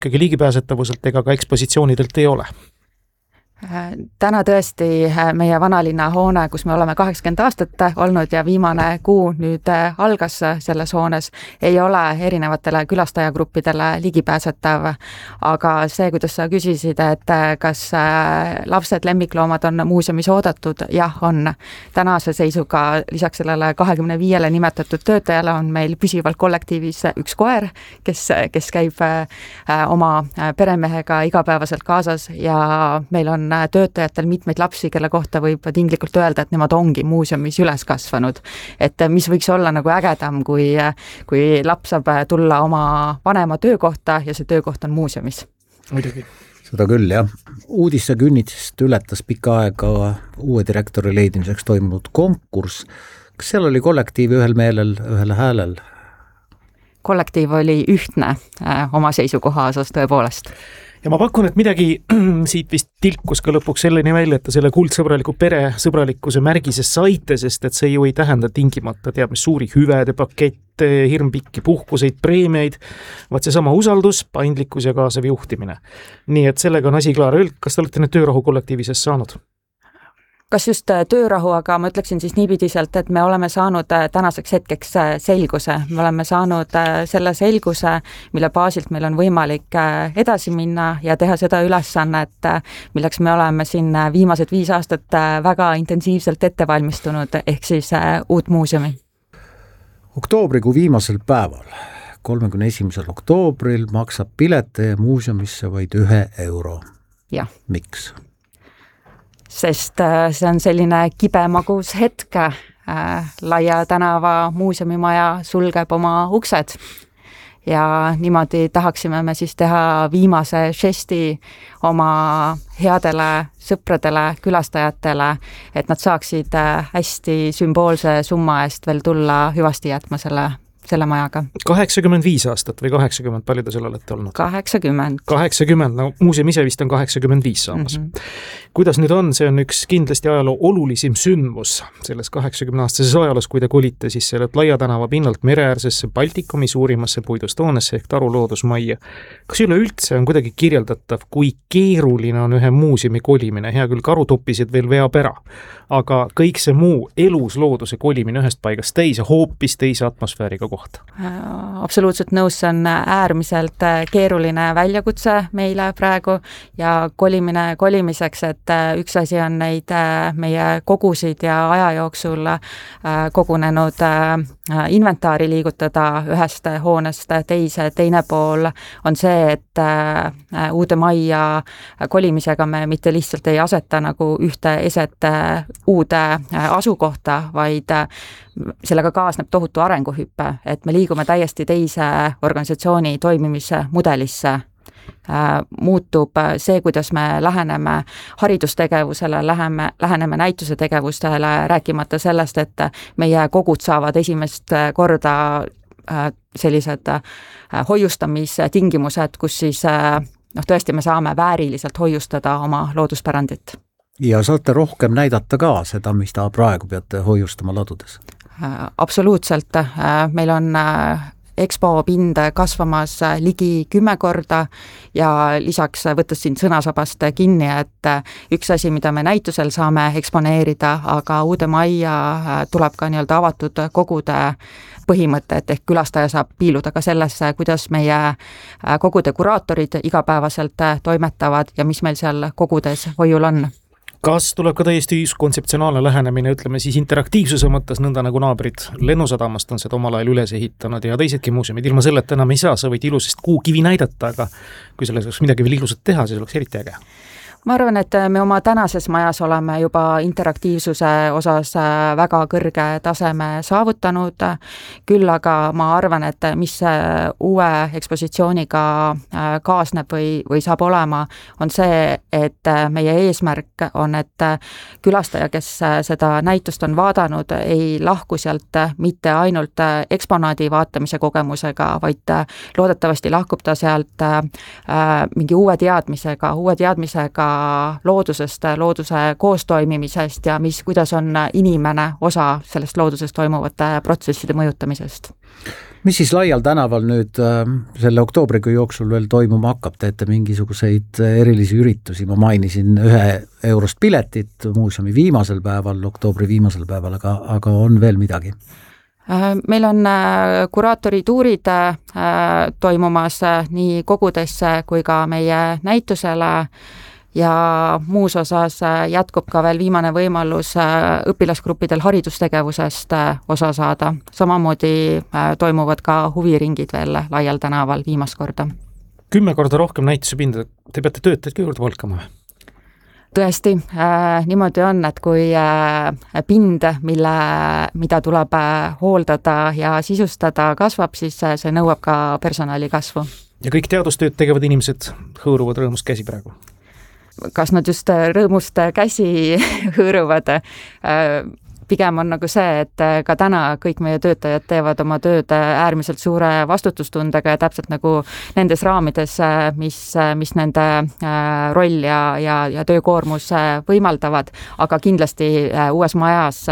ikkagi ligipääsetavuselt ega ka ekspositsioonidelt ei ole? Täna tõesti meie vanalinna hoone, kus me oleme 80 aastat olnud ja viimane kuu nüüd algas selles hoones, ei ole erinevatele külastajagruppidele ligipääsetav. Aga see, kuidas sa küsisid, et kas lapsed, lemmikloomad on muuseumis oodatud, jah, on. Tänase seisuga lisaks sellele 25 nimetatud töötajale on meil püsivalt kollektiivis üks koer, kes käib oma peremehega igapäevaselt kaasas ja meil on töötajatel mitmeid lapsi, kelle kohta võib tinglikult öelda, et nemad ongi muuseumis üles kasvanud. Et mis võiks olla nagu ägedam, kui laps saab tulla oma vanema töökohta ja see töökoht on muuseumis. Muidugi. Seda küll, jah. Uudisse künnitest ületas pikka aega uue direktori leidimiseks toimunud konkurss. Kas seal oli kollektiiv ühel meelel, ühel häälel? Kollektiiv oli ühtne oma seisukoha osas tõepoolest. Ja ma pakun, et midagi siit vist tilkus ka lõpuks selleni välja, et selle kuldsõbraliku pere sõbralikkuse märgise saite, sest et see ju ei tähenda tingimata teab mis suuri hüvede pakette, hirmpikki puhkuseid, preemiaid, vaid see sama usaldus, paindlikkus ja kaasav juhtimine. Nii et sellega on asi klaar. Kas te olete need töörahu kollektiivises saanud? Kas just töörahu, aga ma ütleksin siis niipidiselt, et me oleme saanud tänaseks hetkeks selguse. Me oleme saanud selle selguse, mille baasilt meil on võimalik edasi minna ja teha seda ülesannet, milleks me oleme siin viimased 5 aastat väga intensiivselt ette valmistunud, ehk siis uut muuseumi. Oktoobrikuu viimasel päeval, 31. oktoobril maksab pilete muuseumisse vaid €1. Ja. Miks? Sest see on selline kibemagus hetk. Laia tänava muuseumimaja sulgeb oma uksed ja niimoodi tahaksime me siis teha viimase žesti oma headele sõpradele, külastajatele, et nad saaksid hästi sümboolse summa eest veel tulla hüvasti jätma selle majaga. 85 aastat või 80, palju te seal olete olnud? 80. 80, no muuseum ise vist on 85 saamas. Kuidas nüüd on? See on üks kindlasti ajaloo olulisim sündmus selles 80-aastases ajaloos, kui te kolite siis sellelt Laia tänava pinnalt mereäärsesse Baltikumi suurimasse puidust hoonesse ehk Taru loodusmajja. Kas üleüldse on kuidagi kirjeldatav, kui keeruline on ühe muuseumi kolimine? Hea küll, karutoppised veel veab ära, aga kõik see muu elus looduse kolimine ühest paigast teise, hoopis teise atmosfääriga kohta. Absoluutselt nõus, see on äärmiselt keeruline väljakutse meile praegu ja kolimine kolimiseks, et üks asi on neid meie kogusid ja aja jooksul kogunenud inventaari liigutada ühest hoonest teine pool on see, et uude majja kolimisega me mitte lihtsalt ei aseta nagu ühte eset uude asukohta, vaid sellega kaasneb tohutu arenguhüppe, et me liigume täiesti teise organisatsiooni toimimise mudelisse. Muutub see, kuidas me läheneme haridustegevusele, läheneme näituse tegevustele, rääkimata sellest, et meie kogud saavad esimest korda sellised hoiustamistingimused, kus siis tõesti me saame vääriliselt hoiustada oma looduspärandit. Ja saate rohkem näidata ka seda, mis ta praegu peate hoiustama ladudes? Absoluutselt. Meil on EXPO pind kasvamas ligi 10 korda ja lisaks võttes siin sõnasabast kinni, et üks asi, mida me näitusel saame eksponeerida, aga uude majja tuleb ka nii-öelda avatud kogude põhimõte, et ehk külastaja saab piiluda ka sellesse, kuidas meie kogude kuraatorid igapäevaselt toimetavad ja mis meil seal kogudes hoiul on. Kas tuleb ka täiesti kontseptsionaalne lähenemine, ütleme siis interaktiivsuse mõttes, nõnda nagu naabrid Lennusadamast on seda omal ajal üles ehitanud ja teisedki muuseumid, ilma selleta enam ei saa, sa võid ilusast kuukivi näidata, aga kui selles oleks midagi veel ilusat teha, siis oleks eriti äge. Ma arvan, et me oma tänases majas oleme juba interaktiivsuse osas väga kõrge taseme saavutanud, küll aga ma arvan, et mis uue ekspositsiooniga kaasneb või saab olema, on see, et meie eesmärk on, et külastaja, kes seda näitust on vaadanud, ei lahku sealt mitte ainult eksponaadi vaatamise kogemusega, vaid loodetavasti lahkub ta sealt mingi uue teadmisega loodusest, looduse koostoimimisest ja kuidas on inimene osa sellest looduses toimuvate protsesside mõjutamisest. Mis siis Laial tänaval nüüd selle oktoobrikuu jooksul veel toimuma hakkab? Teete mingisuguseid erilisi üritusi, ma mainisin 1 eurost piletit muuseumi viimasel päeval, oktoobri viimasel päeval, aga on veel midagi? Meil on kuraatorituurid toimumas nii kogudesse kui ka meie näitusele ja muus osas jätkub ka veel viimane võimalus õpilasgruppidel haridustegevusest osa saada. Samamoodi toimuvad ka huviringid veel Laial tänaval viimast korda. 10 korda rohkem näituse pinda, te peate töötajaid ka juurde palkama või? Tõesti, niimoodi on, et kui pind, mida tuleb hooldada ja sisustada, kasvab, siis see nõuab ka personali kasvu. Ja kõik teadustööd tegevad inimesed hõõruvad rõõmust käsi praegu? Kas nad just rõõmust käsi hõõruvad? Pigem on nagu see, et ka täna kõik meie töötajad teevad oma tööd äärmiselt suure vastutustundega ja täpselt nagu nendes raamides, mis nende roll ja töökoormus võimaldavad, aga kindlasti uues majas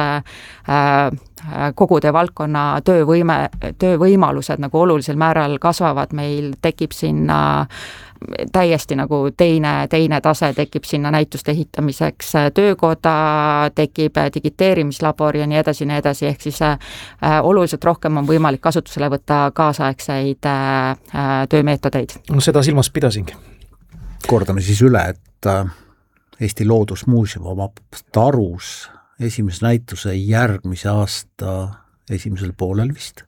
kogude valdkonna töövõimalused nagu olulisel määral kasvavad, meil tekib sinna täiesti nagu teine tase, tekib sinna näituste ehitamiseks töökoda, tekib digiteerimislabor ja nii edasi, ehk siis oluliselt rohkem on võimalik kasutusele võtta kaasaegseid töömeetodeid. No seda silmas pidasingi. Kordame siis üle, et Eesti Loodusmuuseum omab Tarus esimese näituse järgmise aasta esimesel poolel vist.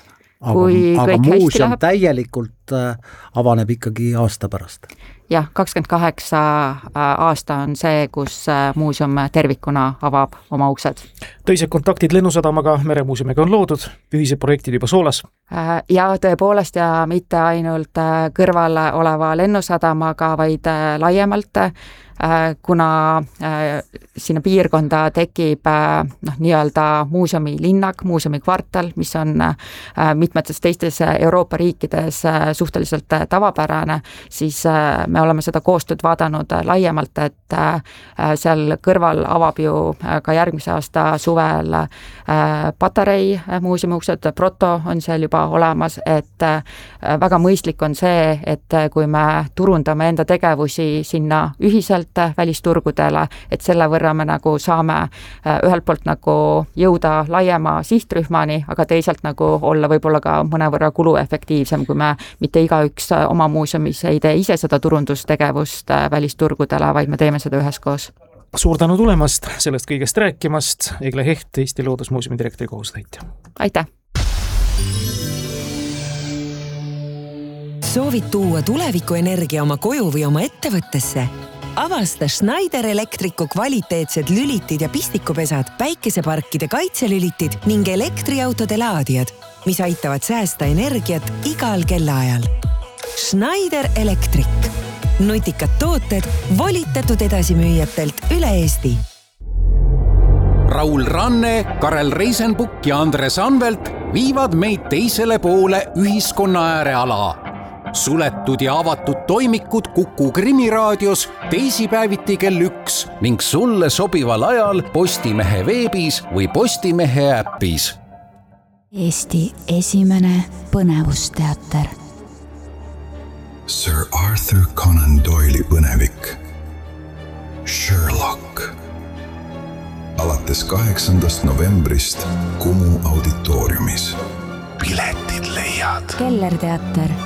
Aga muuseum täielikult avaneb ikkagi aasta pärast. Jah, 28 aasta on see, kus muuseum tervikuna avab oma uksed. Teised kontaktid Lennusadamaga, Meremuuseumiga on loodud, ühised projektid juba soolas. Ja tõepoolest ja mitte ainult kõrval oleva Lennusadamaga, vaid laiemalt, kuna sinna piirkonda tekib nii-öelda muuseumi linnak, muuseumi kvartal, mis on mitmetes teistes Euroopa riikides suhteliselt tavapärane, siis me oleme seda koostööd vaadanud laiemalt, et seal kõrval avab ju ka järgmise aasta suvel Patarei muuseumi uksed, Proto on seal juba olemas, et väga mõistlik on see, et kui me turundame enda tegevusi sinna ühiselt välisturgudele, et selle võrra me nagu saame ühelt poolt nagu jõuda laiema sihtrühmani, aga teisalt nagu olla võib-olla ka mõnevõrra kuluefektiivsem, kui me mitte igaüks oma muuseumis ei tee ise seda turundustegevust välisturgudele, vaid me teeme seda üheskoos. Suur tänu tulemast, sellest kõigest rääkimast, Egle Heht, Eesti Loodusmuuseumi direktori kohusetäitja. Aitäh! Soovid tuua tulevikuenergia oma koju või oma ettevõttesse? Avasta Schneider Electricu kvaliteetsed lülitid ja pistikupesad, päikeseparkide kaitselülitid ning elektriautode laadijad, mis aitavad säästa energiat igal kellaajal. Schneider Electric. Nutikad tooted volitatud edasimüüjatelt üle Eesti. Raul Ranne, Karel Reisenbuk ja Andres Anvelt viivad meid teisele poole ühiskonna ääreala. Suletud ja avatud toimikud Kuku Krimiraadios teisipäeviti kell 1 ning sulle sobival ajal Postimehe veebis või Postimehe äppis. Eesti esimene põnevusteater. Sir Arthur Conan Doyle'i põnevik Sherlock. Alates 8. novembrist Kumu auditooriumis. Piletid leiad kellerteater.ee.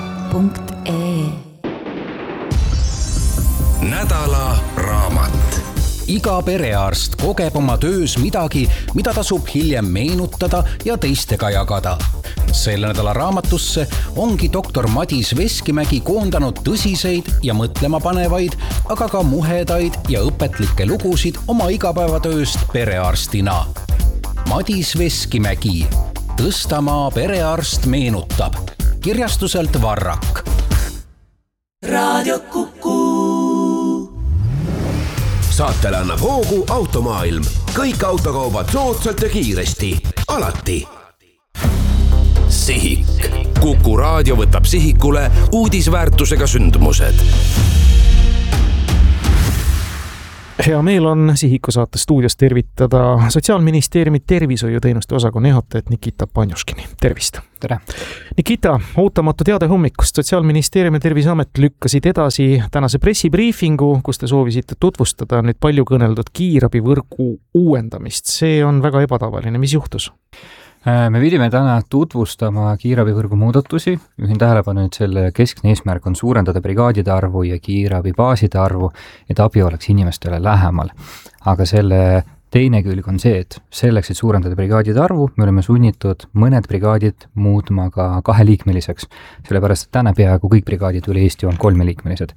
Nädala raamat. Iga perearst kogeb oma töös midagi, mida tasub hiljem meenutada ja teistega jagada. Selle nädala raamatusse ongi doktor Madis Veskimägi koondanud tõsiseid ja mõtlemapanevaid, aga ka muhedaid ja õpetlikke lugusid oma igapäevatööst perearstina. Madis Veskimägi. Tõstamaa perearst meenutab. Kirjastuselt Varrak. Raadio Kuku. Saatele annab hoogu Automaailm. Kõik autokaubad soodsalt ja kiiresti. Alati. Sihik. Kuku raadio võtab sihikule uudisväärtusega sündmused. Hea meel on Sihiku saate stuudios tervitada Sotsiaalministeeriumi tervishoiuteenuste osakonna juhatajat Nikita Panjuškini. Tervist! Tere! Nikita, ootamatu teade hommikust. Sotsiaalministeerium ja Terviseamet lükkasid edasi tänase pressibriifingu, kus te soovisite tutvustada nüüd palju kõneldud kiirabivõrgu uuendamist. See on väga ebatavaline. Mis juhtus? Me pidime täna tutvustama kiirabivõrgu muudatusi. Juhin tähelepanu, et selle keskne eesmärk on suurendada brigaadide arvu ja kiirabibaaside arvu, et abi oleks inimestele lähemal. Aga selle teine külg on see, et selleks, et suurendada brigaadide arvu, me oleme sunnitud mõned brigaadid muutma ka 2-liikmeliseks, sellepärast et täna peaaegu kõik brigaadid üle Eesti on 3-liikmelised.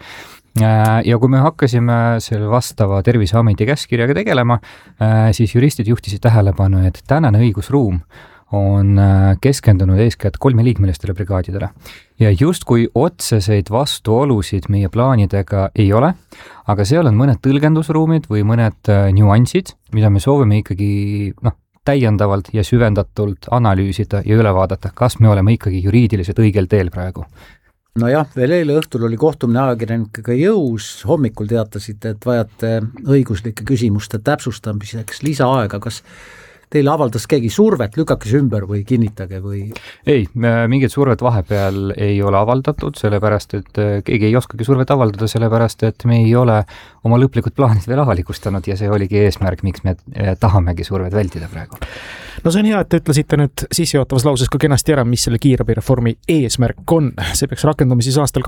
Ja kui me hakkasime selle vastava Terviseameti käskkirjaga tegelema, siis juristid juhtisid tähelepanu, et tänane õigusruum on keskendunud eeskätt 3-liikmelistele brigaadidele. Ja just kui otseseid vastuolusid meie plaanidega ei ole, aga seal on mõned tõlgendusruumid või mõned nüansid, mida me soovime ikkagi täiendavalt ja süvendatult analüüsida ja üle vaadata, kas me oleme ikkagi juriidiliselt õigel teel praegu. Nojah, veel eile õhtul oli kohtumine ajakirjanikega jõus, hommikul teatasite, et vajate õiguslike küsimuste täpsustamiseks lisaaega, kas teile avaldas keegi survet, lükake see ümber või kinnitage või? Ei, mingit survet vahepeal ei ole avaldatud, sellepärast, et keegi ei oskagi survet avaldada, sellepärast, et me ei ole oma lõplikud plaanid veel avalikustanud ja see oligi eesmärk, miks me tahamegi survet vältida praegu. No see on hea, et te ütlesite nüüd sissejuhatavas lauses ka kenasti ära, mis selle kiirabireformi eesmärk on. See peaks rakendama siis aastal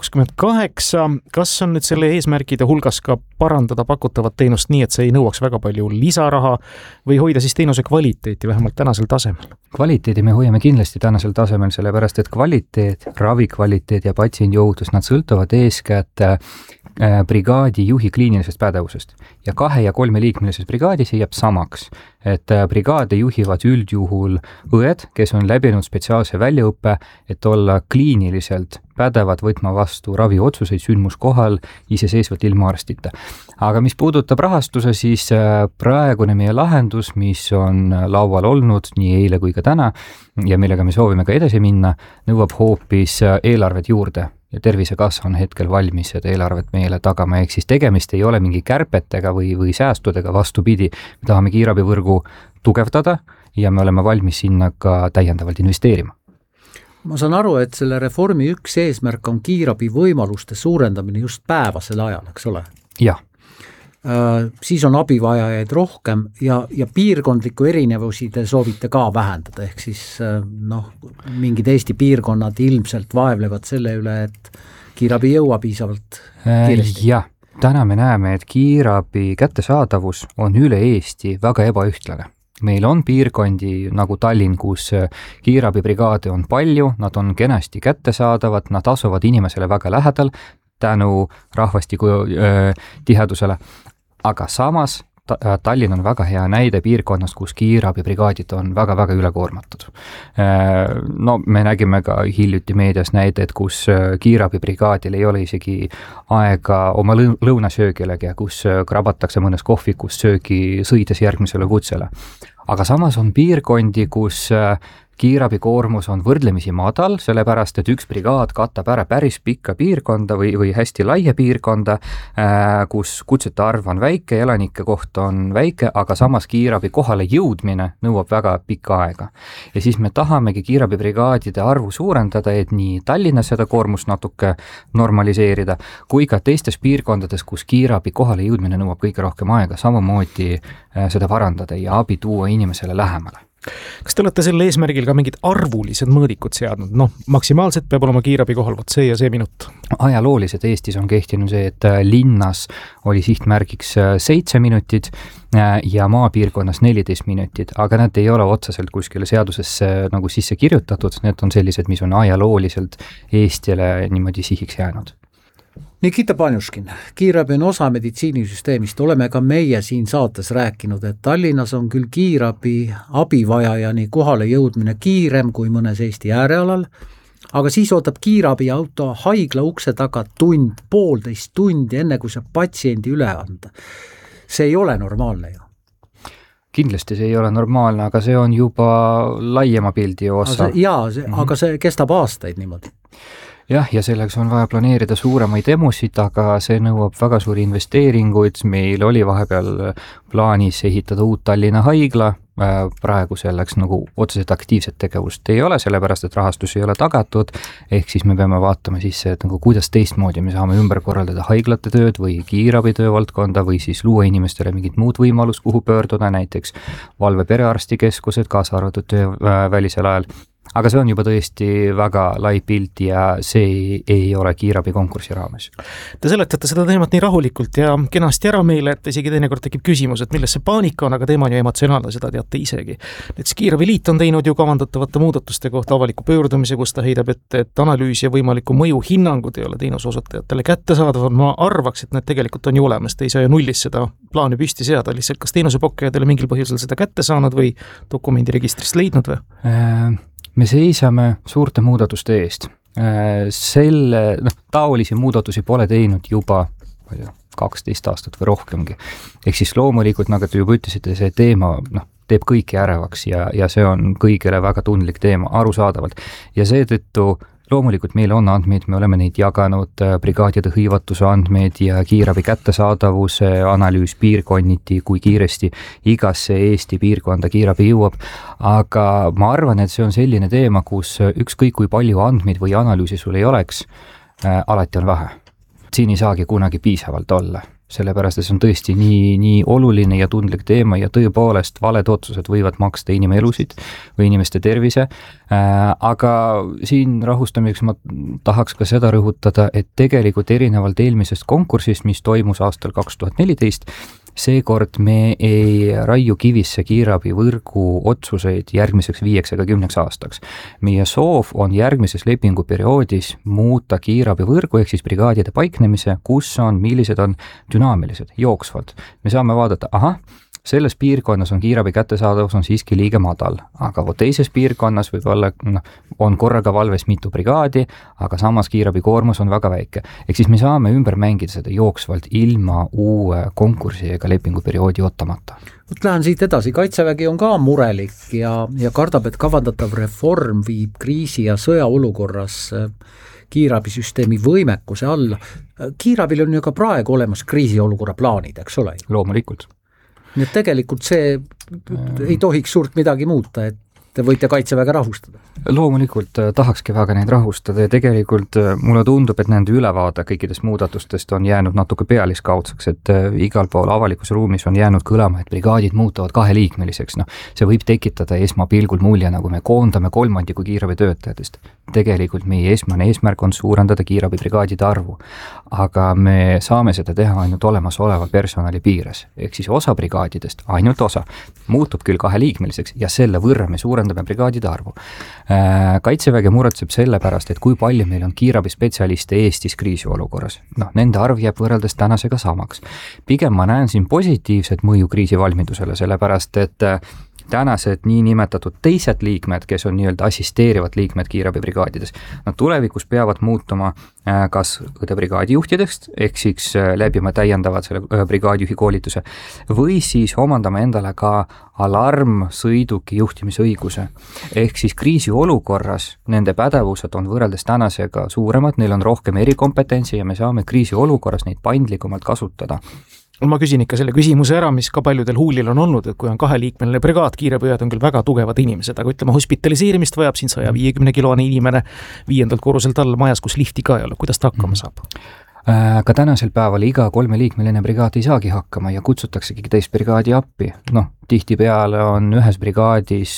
2028. Kas on nüüd selle eesmärkide hulgas ka parandada pakutavat teenust nii, et see ei nõuaks väga palju lisaraha või hoida siis teenuse kvaliteeti vähemalt tänasel tasemel? Kvaliteedi me hoiame kindlasti tänasel tasemel, sellepärast et kvaliteet, ravikvaliteet ja patsiendi ohutus, nad sõltuvad eeskätt brigaadi juhi kliinilisest pädevusest ja 2- ja 3-liikmelises brigaadis jääb samaks, et brigaade juhivad üldjuhul õed, kes on läbinud spetsiaalse väljaõppe, et olla kliiniliselt pädevad võtma vastu raviotsuseid sündmuskohal iseseisvalt ilma arstita. Aga mis puudutab rahastuse, siis praegune meie lahendus, mis on laual olnud nii eile kui ka täna ja millega me soovime ka edasi minna, nõuab hoopis eelarvet juurde. Ja Tervisekassa on hetkel valmis seda eelarvet meile tagama, ehk siis tegemist ei ole mingi kärpetega või säästudega, vastupidi. Me tahame kiirabivõrgu tugevdada ja me oleme valmis sinna ka täiendavalt investeerima. Ma saan aru, et selle reformi üks eesmärk on kiirabi võimaluste suurendamine just päevasel ajal, eks ole? Jah. Siis on abivajajaid rohkem ja piirkondliku erinevusi te soovite ka vähendada, ehk siis mingid Eesti piirkonnad ilmselt vaevlevad selle üle, et kiirabi jõua piisavalt kiiresti. Jah, täna me näeme, et kiirabi kättesaadavus on üle Eesti väga ebaühtlane. Meil on piirkondi nagu Tallinn, kus kiirabibrigaade on palju, nad on kenasti kättesaadavad, nad asuvad inimesele väga lähedal tänu rahvastiku tihedusele. Aga samas Tallinn on väga hea näide piirkonnast, kus kiirabibrigaadid on väga-väga ülekoormatud. No me nägime ka hiljuti meedias näidet, kus kiirabibrigaadil ei ole isegi aega oma lõunasöögilegi, kus krabatakse mõnes kohvikus söögi sõides järgmisele kutsele. Aga samas on piirkondi, kus kiirabikoormus on võrdlemisi madal, sellepärast, et üks brigaad katab ära päris pikka piirkonda või hästi laia piirkonda, kus kutsete arv on väike, elanike koht on väike, aga samas kiirabi kohale jõudmine nõuab väga pikka aega. Ja siis me tahamegi kiirabibrigaadide arvu suurendada, et nii Tallinnas seda koormust natuke normaliseerida, kui ka teistes piirkondades, kus kiirabi kohale jõudmine nõuab kõige rohkem aega, samamoodi seda parandada ja abi tuua inimesele lähemale. Kas te olete selle eesmärgil ka mingid arvulised mõõdikud seadnud? Maksimaalselt peab olema kiirabi kohal see ja see minut. Ajalooliselt Eestis on kehtinud see, et linnas oli sihtmärgiks 7 minutit ja maapiirkonnas 14 minutit, aga need ei ole otseselt kuskile seadusesse nagu sisse kirjutatud, need on sellised, mis on ajalooliselt Eestile niimoodi sihiks jäänud. Nikita Panjuškin, kiirabi on osa meditsiinisüsteemist, oleme ka meie siin saates rääkinud, et Tallinnas on küll kiirabi abivajajani kohale jõudmine kiirem kui mõnes Eesti äärealal, aga siis ootab kiirabi auto haigla ukse taga poolteist tundi, enne kui saab patsiendi üle anda. See ei ole normaalne ju. Kindlasti see ei ole normaalne, aga see on juba laiema pildi osa. Aga see kestab aastaid niimoodi. jah, ja selleks on vaja planeerida suuremaid demosid, aga see nõuab väga suuri investeeringuid, meil oli vahepeal plaanis ehitada uut Tallinna haigla, praegu selleks nagu otseselt aktiivset tegevust ei ole, sellepärast et rahastus ei ole tagatud, ehk siis me peame vaatama siis, et nagu kuidas teistmoodi me saame ümber korraldada haiglate tööd või kiirabitöö valdkonda või siis luua inimestele mingit muud võimalust, kuhu pöörduda, näiteks valve perearstikeskused, kaasa arvatud töö välisel ajal. Aga see on juba tõesti väga lai pilt ja see ei ole kiirabi konkursi raames. Te seletate seda teemat nii rahulikult ja kenasti ära meile, et isegi teinekord tekib küsimus, et milles see paanika on, aga teema on ju emotsionaalne, seda teate isegi. Näiteks Kiirabiliit on teinud ju kavandatavate muudatuste kohta avaliku pöördumise, kus ta heidab ette, et analüüs ja võimaliku mõju hinnangud ei ole teenuse osutajatele kättesaadav. Ma arvaks, et need tegelikult on ju olemas, te ei saa ju nullist seda plaani püsti seada, lihtsalt kas teenusepakkujad ei ole mingil põhjusel seda kätte saanud või dokumendiregistrist leidnud või? Me seisame suurte muudatuste eest. Taolisi muudatusi pole teinud juba 12 aastat või rohkemgi. Ehk siis loomulikult, nagu te juba ütlesite, see teema teeb kõiki ärevaks ja see on kõigile väga tundlik teema, arusaadavalt. Ja seetõttu loomulikult meil on andmeid, me oleme neid jaganud, brigaadide hõivatuse andmeid ja kiirabi kättesaadavuse analüüs piirkonniti, kui kiiresti igasse Eesti piirkonda kiirabi jõuab, aga ma arvan, et see on selline teema, kus ükskõik kui palju andmeid või analüüsi sul ei oleks, alati on vähe. Siin ei saagi kunagi piisavalt olla, sellepärast et see on tõesti nii oluline ja tundlik teema ja tõepoolest valed otsused võivad maksta inimelusid või inimeste tervise, aga siin rahustamiseks ma tahaks ka seda rõhutada, et tegelikult erinevalt eelmisest konkursist, mis toimus aastal 2014, seekord me ei raiu kivisse kiirabi võrgu otsuseid järgmiseks 5 ega 10 aastaks. Meie soov on järgmises lepinguperioodis muuta kiirabi võrgu ehk siis brigaadide paiknemise, kus on, millised on dünaamilised, jooksvalt. Me saame vaadata, selles piirkonnas on kiirabi kättesaadavus on siiski liiga madal, aga teises piirkonnas võib olla, on korraga valves mitu brigaadi, aga samas kiirabi koormus on väga väike. Ehk siis me saame ümber mängida seda jooksvalt ilma uue konkursi ega lepinguperioodi ootamata. Lähen siit edasi, Kaitsevägi on ka murelik ja kardab, et kavandatav reform viib kriisi ja sõjaolukorras kiirabisüsteemi võimekuse alla. Kiirabil on ju ka praegu olemas kriisiolukorra plaanid, eks ole? Loomulikult. Nii et tegelikult see ei tohiks suurt midagi muuta, et te võite Kaitseväge rahustada. Loomulikult tahakski väga neid rahustada ja tegelikult mulle tundub, et nende ülevaade kõikidest muudatustest on jäänud natuke pealiskaudseks, et igal pool avalikus ruumis on jäänud kõlama, et brigaadid muutuvad 2-liikmeliseks. See võib tekitada esmapilgul mulje, nagu me koondame 3 kiirabi töötajatest. Tegelikult meie esmane eesmärk on suurendada kiirabibrigaadide arvu, aga me saame seda teha ainult olemasoleva personali piires. Ehk siis osa brigaadidest, ainult osa, muutub küll 2-liikmeliseks ja selle võrra me suurendame brigaadide arvu. Kaitsevägi muretseb selle pärast, et kui palju meil on kiirabispetsialiste Eestis kriisiolukorras. Nende arv jääb võrreldes tänasega samaks. Pigem ma näen siin positiivset mõju kriisivalmidusele, sellepärast et tänased niinimetatud teised liikmed, kes on nii-öelda assisteerivad liikmed kiirabibrigaadides, nad tulevikus peavad muutuma kas õdebrigaadi juhtidest, ehk siis läbima täiendavad selle brigaadijuhi koolituse, või siis omandama endale ka alarmsõiduki juhtimisõiguse. Ehk siis kriisiolukorras nende pädevused on võrreldes tänasega suuremad, neil on rohkem erikompetentsi ja me saame kriisiolukorras neid paindlikumalt kasutada. Ma küsin ikka selle küsimuse ära, mis ka paljudel huulil on olnud, et kui on 2-liikmeline brigaad, kiirabijad on küll väga tugevad inimesed, aga ütleme, hospitaliseerimist vajab siin 150-kiloane inimene 5. korruselt all majas, kus lifti ka ei ole. Kuidas ta hakkama saab? Ka tänasel päeval iga 3-liikmeline brigaad ei saagi hakkama ja kutsutaksegi teist brigaadi appi. Tihtipeale on ühes brigaadis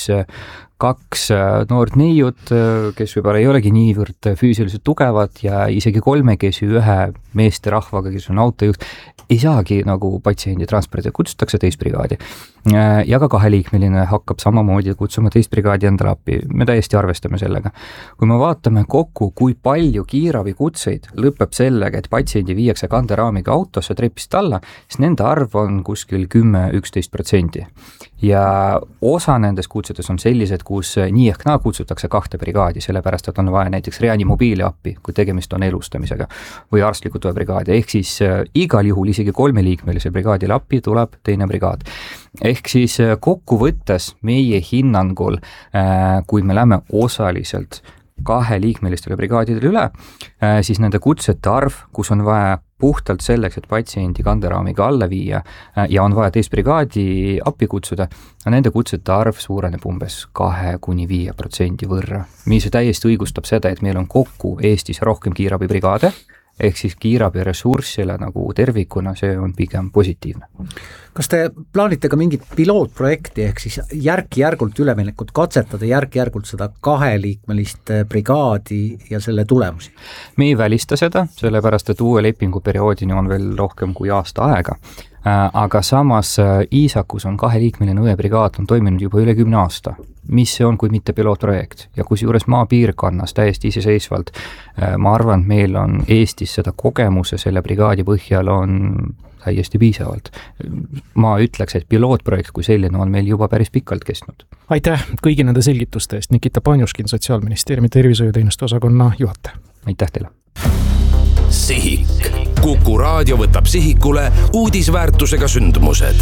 2 noort neiut, kes võib-olla ei olegi niivõrd füüsiliselt tugevad ja isegi 3 ühe meeste rahvaga, kes on autojuht, ei saagi nagu patsiendi transpordi, kutsutakse teist brigaadi. Ja ka 2-liikmeline hakkab samamoodi kutsuma teist brigaadi endale appi. Me täiesti arvestame sellega. Kui me vaatame kokku, kui palju kiirabikutseid lõpeb sellega, et patsiendi viiakse kanderaamiga autosse trepist alla, siis nende arv on kuskil 10-11%. Ja osa nendest kutsetes on sellised, kus nii ehk naa kutsutakse 2 brigaadi, sellepärast et on vaja näiteks reanimobiili appi, kui tegemist on elustamisega või arstliku toe brigaadi. Ehk siis igal juhul isegi 3-liikmelise brigaadile appi tuleb teine brigaad. Ehk siis kokkuvõttes meie hinnangul, kui me lähme osaliselt 2-liikmelistele brigaadidele üle, siis nende kutsete arv, kus on vaja puhtalt selleks, et patsiendi kanderaamiga alla viia ja on vaja teist brigaadi appi kutsuda, nende kutsete arv suureneb umbes 2-5% võrra, mis täiesti õigustab seda, et meil on kokku Eestis rohkem kiirabibrigaade, ehk siis kiirabi ressursile nagu tervikuna, see on pigem positiivne. Kas te plaanite ka mingit pilootprojekti, ehk siis järk-järgult üleminekut katsetada, järk-järgult seda 2-liikmelist brigaadi ja selle tulemusi? Me ei välista seda, sellepärast et uue lepinguperioodini on veel rohkem kui aasta aega. Aga samas Iisakus on 2-liikmeline õebrigaad on toiminud juba üle 10 aasta. Mis see on, kui mitte pilootprojekt? Ja kusjuures maapiirkonnas täiesti iseseisvalt, ma arvan, et meil on Eestis seda kogemuse selle brigaadi põhjal on täiesti piisavalt. Ma ütleks, et pilootprojekt kui selline on meil juba päris pikalt kestnud. Aitäh kõigi nende selgituste eest, Nikita Panjuškin, Sotsiaalministeeriumi tervishoiuteenuste osakonna juhataja. Aitäh teile! Sihik. Kuku raadio võtab sihikule uudisväärtusega sündmused.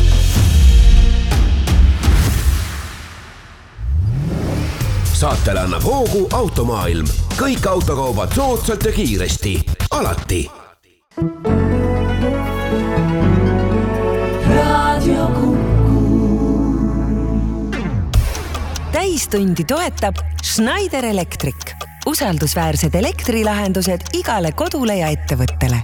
Saatele annab hoogu Automaailm. Kõik autokaubad soodsalt ja kiiresti. Alati. Radio Kuku. Täistundi toetab Schneider Electric. Usaldusväärsed elektrilahendused igale kodule ja ettevõttele.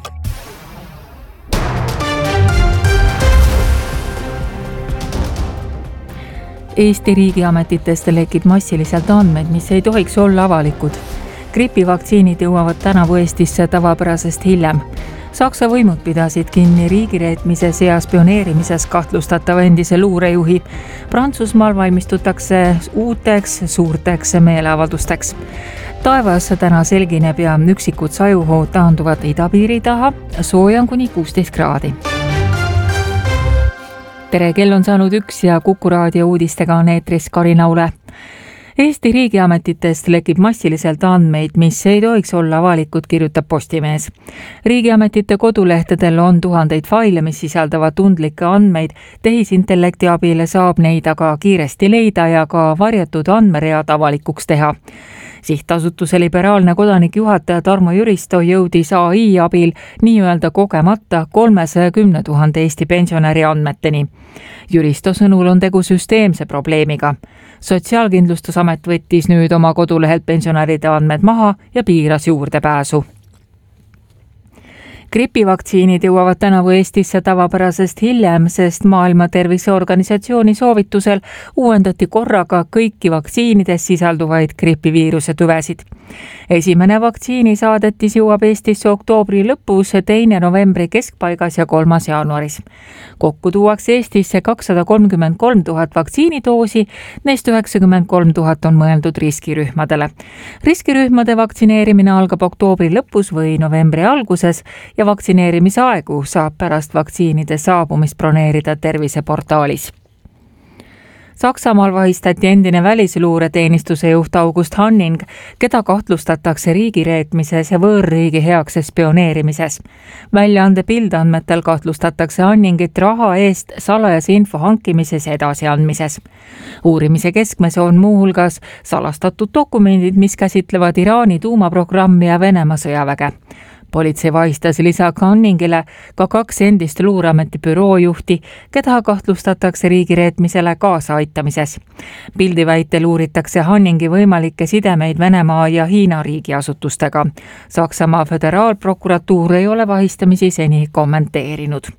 Eesti riigiametitest lekib massiliselt andmeid, mis ei tohiks olla avalikud. Gripivaktsiinid jõuavad tänavu Eestisse tavapärasest hiljem. Saksa võimud pidasid kinni riigireetmises ja spioneerimises kahtlustatava endise luurejuhi. Prantsusmaal valmistutakse uuteks suurteks meeleavaldusteks. Taevas täna selgineb ja üksikud sajuhood taanduvad idapiiri taha, sooja on kuni 16 kraadi. Tere, kell on saanud 1 ja Kuku raadio uudistega on eetris Karin Aule. Eesti riigiametitest lekib massiliselt andmeid, mis ei tohiks olla avalikud, kirjutab Postimees. Riigiametite kodulehtedel on tuhandeid faile, mis sisaldavad tundlikke andmeid. Tehisintellekti abile saab neid aga kiiresti leida ja ka varjatud andmeread avalikuks teha. Sihtasutuse Liberaalne kodanik juhataja Tarmo Jüristo jõudis AI abil nii-öelda kogemata 310 000 Eesti pensionäri andmeteni. Jüristo sõnul on tegu süsteemse probleemiga. Sotsiaalkindlustusamet võttis nüüd oma kodulehelt pensionäride andmed maha ja piiras juurdepääsu. Gripivaktsiinid jõuavad tänavu Eestisse tavapärasest hiljem, sest Maailma Terviseorganisatsiooni soovitusel uuendati korraga kõiki vaktsiinides sisalduvaid gripiviiruse tüvesid. Esimene vaktsiini saadetis jõuab Eestisse oktoobri lõpus, 2. novembri keskpaigas ja 3. jaanuaris. Kokku tuuakse Eestisse 233 000 vaktsiinidoosi, neist 93 000 on mõeldud riskirühmadele. Riskirühmade vaktsineerimine algab oktoobri lõpus või novembri alguses ja vaktsineerimise aegu saab pärast vaktsiinide saabumist broneerida terviseportaalis. Saksamaal vahistati endine välisluureteenistuse juht August Hanning, keda kahtlustatakse riigireetmises ja võõrriigi heaks spioneerimises. Väljaande Bildandmetel kahtlustatakse Hanningit raha eest salajase info hankimises ja edasiandmises. Uurimise keskmes on muuhulgas salastatud dokumendid, mis käsitlevad Iraani tuumaprogrammi ja Venemaa sõjaväge. Politsei vahistas lisaks Hanningile ka 2 endist luureameti büroojuhti, keda kahtlustatakse riigireetmisele kaasaaitamises. Bildi väitel uuritakse Hanningi võimalikke sidemeid Venemaa ja Hiina riigiasutustega. Saksamaa föderaalprokuratuur ei ole vahistamisi seni kommenteerinud.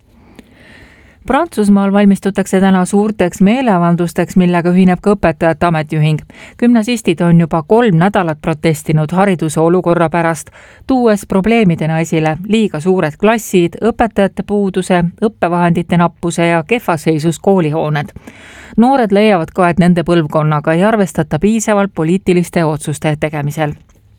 Prantsusmaal valmistutakse täna suurteks meeleavaldusteks, millega ühineb ka õpetajate ametiühing. Gümnasistid on juba 3 nädalat protestinud hariduse olukorra pärast, tuues probleemidena esile liiga suured klassid, õpetajate puuduse, õppevahendite nappuse ja kehvaseisus koolihooned. Noored leiavad ka, et nende põlvkonnaga ei arvestata piisavalt poliitiliste otsuste tegemisel.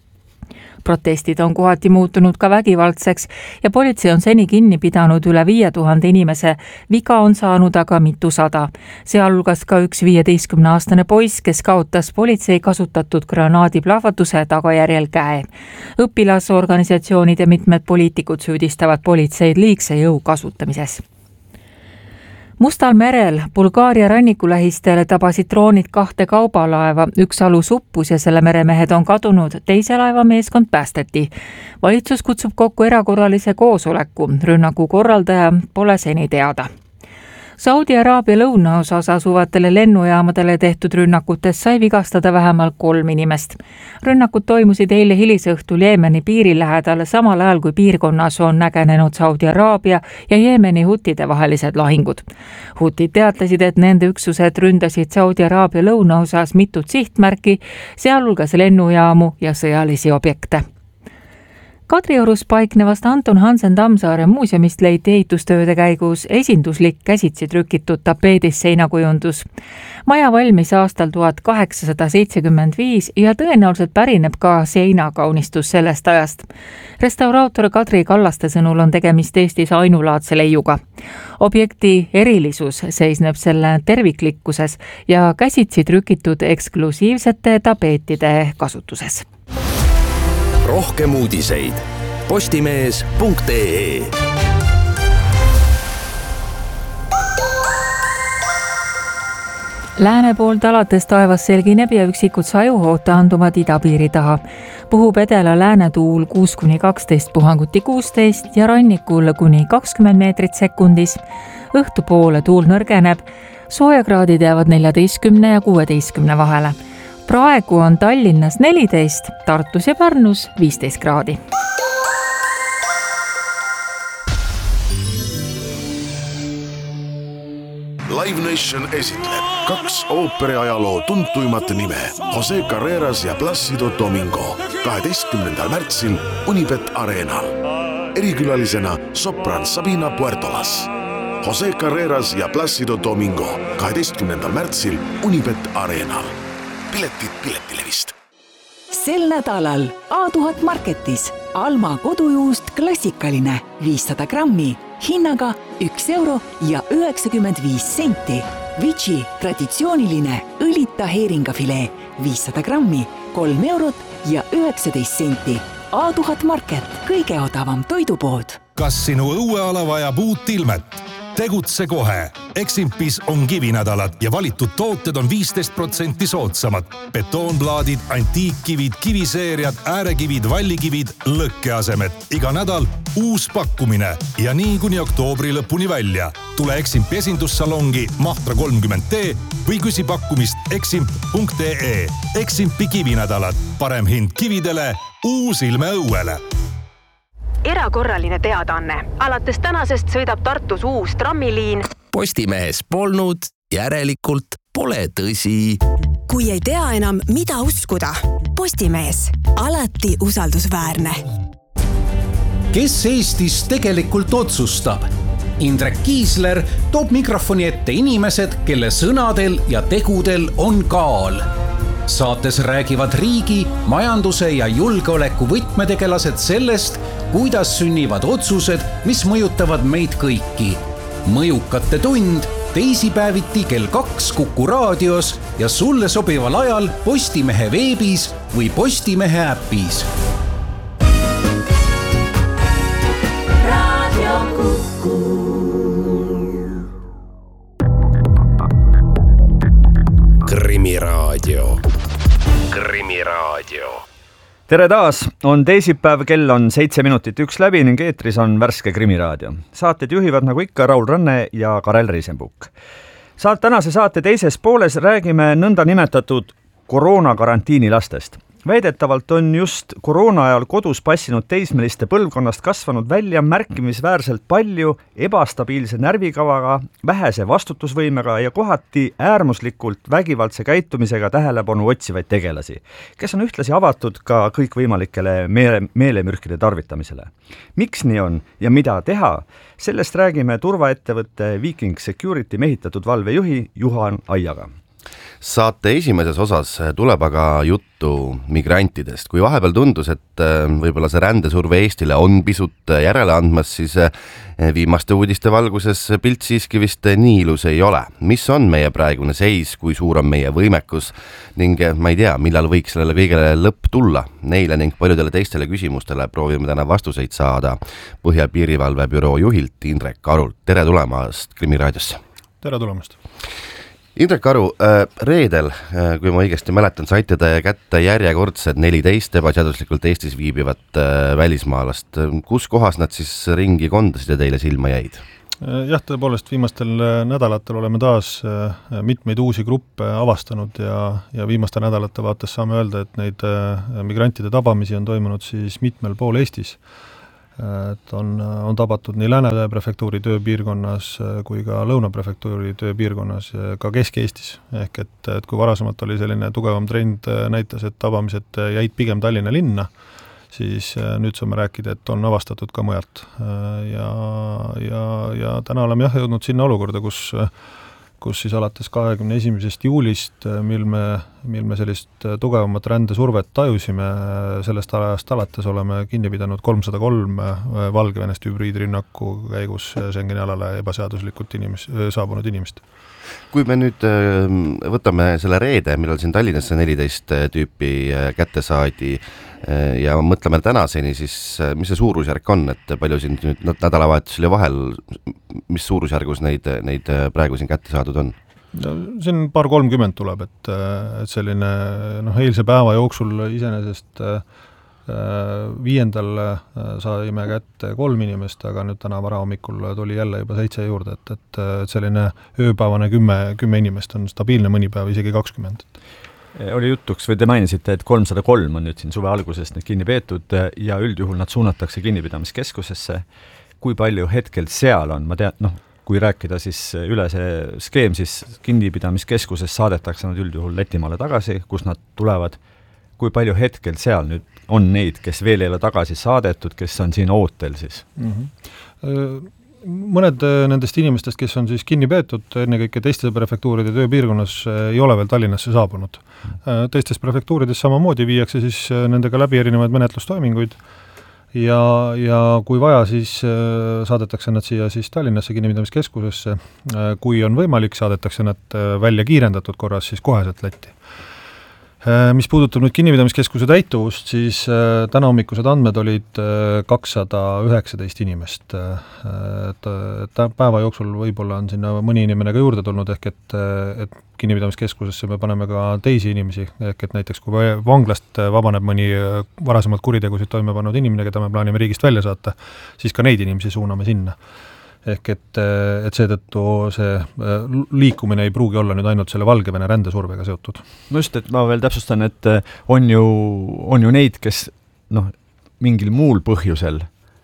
Protestid on kohati muutunud ka vägivaldseks ja politsei on seni kinni pidanud üle 5000 inimese, viga on saanud aga mitusada. Sealhulgas ka üks 15-aastane poiss, kes kaotas politsei kasutatud granaadiplahvatuse tagajärjel käe. Õpilasorganisatsioonid ja mitmed poliitikud süüdistavad politseid liigse jõu kasutamises. Mustal merel Bulgaaria rannikulähistel tabasid droonid 2 kaubalaeva, üks alus uppus ja selle meremehed on kadunud, teise laeva meeskond päästeti. Valitsus kutsub kokku erakorralise koosoleku, rünnaku korraldaja pole seni teada. Saudi Araabia lõunaosas asuvatele lennujaamadele tehtud rünnakutes sai vigastada vähemalt 3 inimest. Rünnakud toimusid eile hilisõhtul Jeemeni piiri lähedal, samal ajal kui piirkonnas on nägenenud Saudi Araabia ja Jeemeni hutide vahelised lahingud. Hutid teatasid, et nende üksused ründasid Saudi Araabia lõunaosas mitut sihtmärki, sealhulgas lennujaamu ja sõjalisi objekte. Kadriorus paiknevast Anton Hansen Tammsaare muuseumist leiti ehitustööde käigus esinduslik käsitsi trükitud tapeedis seinakujundus. Maja valmis aastal 1875 ja tõenäoliselt pärineb ka seinakaunistus sellest ajast. Restauraator Kadri Kallaste sõnul on tegemist Eestis ainulaadse leiuga. Objekti erilisus seisneb selle terviklikkuses ja käsitsi trükitud eksklusiivsete tapeetide kasutuses. Rohkem uudiseid postimees.ee. Lääne poolt alates taevas selgineb ja üksikud sajuhood taanduvad idapiiri taha. Puhub edela lääne tuul 6-12 puhanguti 16 ja rannikul kuni 20 meetrit sekundis. Õhtupoole tuul nõrgeneb, soojakraadid jäävad 14 ja 16 vahele. Praegu on Tallinnas 14, Tartus ja Pärnus 15 kraadi. Live Nation esitleb 2 ooperiajaloo tuntuimat nime Jose Carreras ja Plácido Domingo 12. märtsil Unibet Arenal. Erikülalisena sopran Sabina Puertolas. Jose Carreras ja Plácido Domingo 12. märtsil Unibet Arenal. Piletid Piletilevist. Sel nädalal A1000 Marketis Alma kodujuust klassikaline 500 grammi hinnaga 1 euro ja 95 senti. Vici traditsiooniline õlita heeringafilee 500 grammi 3 eurot ja 19 senti. A1000 Market, kõige odavam toidupood. Kas sinu õueala vajab uut ilmet? Tegutse kohe. Eximpis on kivinädalad ja valitud tooted on 15% soodsamad. Betoonplaadid, antiikkivid, kiviseeriad, äärekivid, vallikivid, lõkkeasemed. Iga nädal uus pakkumine ja nii kuni oktoobri lõpuni välja. Tule Eximpi esindussalongi Mahtra 30T või küsi pakkumist eximp.ee. Eximpi kivinädalad. Parem hind kividele, uus ilme õuele. Erakorraline teadaanne. Alates tänasest sõidab Tartus uus trammiliin. Postimehes polnud, järelikult pole tõsi. Kui ei tea enam, mida uskuda. Postimees. Alati usaldusväärne. Kes Eestis tegelikult otsustab? Indrek Kiisler toob mikrofoni ette inimesed, kelle sõnadel ja tegudel on kaal. Saates räägivad riigi, majanduse ja julgeoleku võtmetegelased sellest, kuidas sünnivad otsused, mis mõjutavad meid kõiki. Mõjukate tund teisipäeviti kell 2 Kuku raadios ja sulle sobival ajal Postimehe veebis või Postimehe äpis. Radio Kuku. Krimiraadio. Tere taas, on teisipäev, kell on 7:01 läbi ning eetris on värske Krimiraadio. Saated juhivad nagu ikka Raul Ranne ja Karel Riisenbuk. Tänase saate teises pooles räägime nõnda nimetatud koroonakarantiini lastest. Väidetavalt on just koroona ajal kodus passinud teismeliste põlvkonnast kasvanud välja märkimisväärselt palju ebastabiilse närvikavaga, vähese vastutusvõimega ja kohati äärmuslikult vägivaldse käitumisega tähelepanu otsivaid tegelasi, kes on ühtlasi avatud ka kõikvõimalikele meelemürkide tarvitamisele. Miks nii on ja mida teha? Sellest räägime turvaettevõtte Viking Security mehitatud valvejuhi Juhan Aiaga. Saate esimeses osas tuleb aga juttu migrantidest. Kui vahepeal tundus, et võib-olla see rändesurve Eestile on pisut järele andmas, siis viimaste uudiste valguses pilt siiski vist nii ilus ei ole. Mis on meie praegune seis, kui suur on meie võimekus ning ma ei tea, millal võiks sellele kõigele lõpp tulla? Neile ning paljudele teistele küsimustele proovime täna vastuseid saada Põhja piirivalve büroo juhilt Indrek Arult. Tere tulemast Krimiraadiosse! tere tulemast! Indrek Aru, reedel, kui ma õigesti mäletan, saite te kätte järjekordsed 14 ebaseaduslikult Eestis viibivat välismaalast. Kus kohas nad siis ringi kondasid ja teile silma jäid? Jah, tõepoolest viimastel nädalatel oleme taas mitmeid uusi gruppe avastanud ja viimaste nädalate vaates saame öelda, et neid migrantide tabamisi on toimunud siis mitmel pool Eestis. Et on tabatud nii Lääne prefektuuri tööpiirkonnas kui ka Lõuna prefektuuri tööpiirkonnas ja ka Kesk-Eestis. Ehk et kui varasemalt oli selline tugevam trend näitas, et tabamised jäid pigem Tallinna linna, siis nüüd saame rääkida, et on avastatud ka mujalt. Ja täna oleme jõudnud sinna olukorda, kus siis alates 21. juulist, mil me sellist tugevamat rändesurvet tajusime, sellest ajast alates oleme kinni pidanud 303 Valgevenest hübriidrünnaku käigus Schengeni alale ebaseaduslikult saabunud inimest. Kui me nüüd võtame selle reede, millal siin Tallinnasse 14 tüüpi kätte saadi ja mõtleme tänaseni, siis mis see suurusjärk on, et palju siin nüüd nädalavahetusel ja vahel, mis suurusjärgus neid praegu siin kätte saadud on? Siin 230 tuleb, et selline eilse päeva jooksul iseenesest 5. saime kätte 3 inimest, aga nüüd täna varahommikul tuli jälle juba 7 juurde, et selline ööpäevane 10 inimest on stabiilne, mõni päev isegi 20. Oli jutuks või te mainisite, et 303 on nüüd siin suve algusest need kinni peetud ja üldjuhul nad suunatakse kinnipidamiskeskusesse. Kui palju hetkel seal on? Ma tean, kui rääkida siis üle see skeem, siis kinnipidamiskeskuses saadetakse nad üldjuhul Lätimaale tagasi, kus nad tulevad. Kui palju hetkel seal nüüd on neid, kes veel ei ole tagasi saadetud, kes on siin ootel siis? Mõned nendest inimestest, kes on siis kinni peetud, ennekõike teiste prefektuuride tööpiirkonnas ei ole veel Tallinnasse saabunud. Teistes prefektuurides samamoodi viiakse siis nendega läbi erinevaid menetlustoiminguid ja kui vaja, siis saadetakse nad siia siis Tallinnasse kinnipidamiskeskusesse. Kui on võimalik, saadetakse nad välja kiirendatud korras siis koheselt Lätti. Mis puudutab nüüd kinnipidamiskeskuse täituvust, siis täna hommikused andmed olid 219 inimest. Päeva jooksul võib-olla on sinna mõni inimene ka juurde tulnud, ehk et kinnipidamiskeskusesse me paneme ka teisi inimesi, ehk et näiteks kui vanglast vabaneb mõni varasemalt kuritegusid toime pannud inimene, keda me plaanime riigist välja saata, siis ka neid inimesi suuname sinna. Ehk et seetõttu see liikumine ei pruugi olla nüüd ainult selle Valgevene rändesurvega seotud. No just, et ma veel täpsustan, et on ju neid, kes mingil muul põhjusel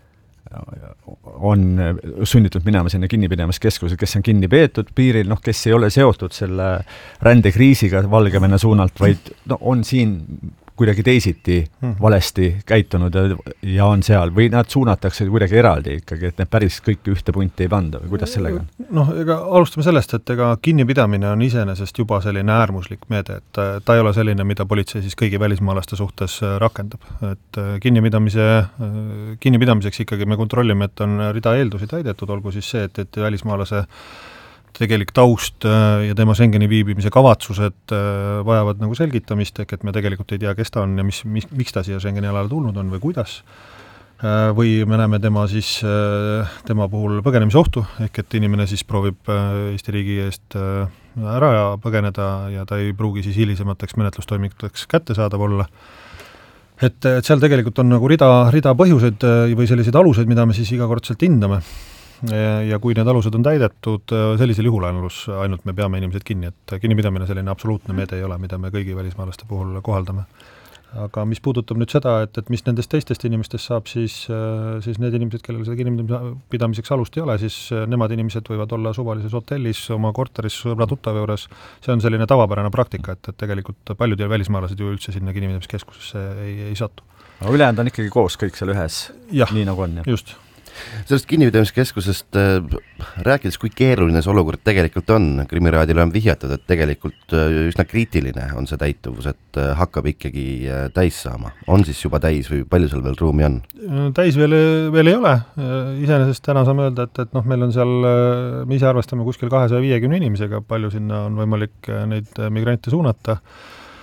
on sunnitud minema sinna kinnipidamiskeskuse, kes on kinni peetud piiril, kes ei ole seotud selle rändekriisiga Valgevene suunalt, vaid on siin kuidagi teisiti valesti käitunud ja on seal või nad suunatakse kuidagi eraldi ikkagi, et need päris kõik ühte punti ei panda või kuidas sellega on? Ega alustame sellest, et kinnipidamine on iseenesest juba selline äärmuslik meede, et ta ei ole selline, mida politsei siis kõigi välismaalaste suhtes rakendab. Et kinnipidamiseks ikkagi me kontrollime, et on rida eeldusi täidetud, olgu siis see, et välismaalase tegelik taust ja tema Schengeni viibimise kavatsused vajavad nagu selgitamist, et me tegelikult ei tea, kes ta on ja miks ta siia Schengeni alale tulnud on või kuidas. Või me näeme tema puhul põgenemisohtu, ehk et inimene siis proovib Eesti riigi eest ära põgeneda ja ta ei pruugi siis hilisemateks menetlustoiminguteks kättesaadav olla. Et seal tegelikult on nagu rida põhjuseid või selliseid aluseid, mida me siis igakordselt hindame. Ja kui need alused on täidetud, sellisel juhul ainult me peame inimesed kinni, et kinnipidamine selline absoluutne meede ei ole, mida me kõigi välismaalaste puhul kohaldame. Aga mis puudutab nüüd seda, et mis nendest teistest inimestest saab, siis need inimesed, kellel seda kinnipidamiseks alust ei ole, siis nemad inimesed võivad olla suvalises hotellis, oma korteris, sõbra-tuttava juures. See on selline tavapärane praktika, et tegelikult paljud välismaalased ju üldse sinna kinnipidamiskeskusesse ei satu. Aga ülejäänud on ikkagi koos kõik seal ühes, nii nagu on. Just. Sellest kinnipidamiskeskusest rääkides, kui keeruline see olukord tegelikult on, Krimiraadile on vihjatud, et tegelikult üsna kriitiline on see täituvus, et hakkab ikkagi täis saama. On siis juba täis või palju seal veel ruumi on? Täis veel ei ole. Iseenesest täna saame öelda, et meil on seal, me ise arvestame kuskil 250 inimesega, palju sinna on võimalik neid migrante suunata.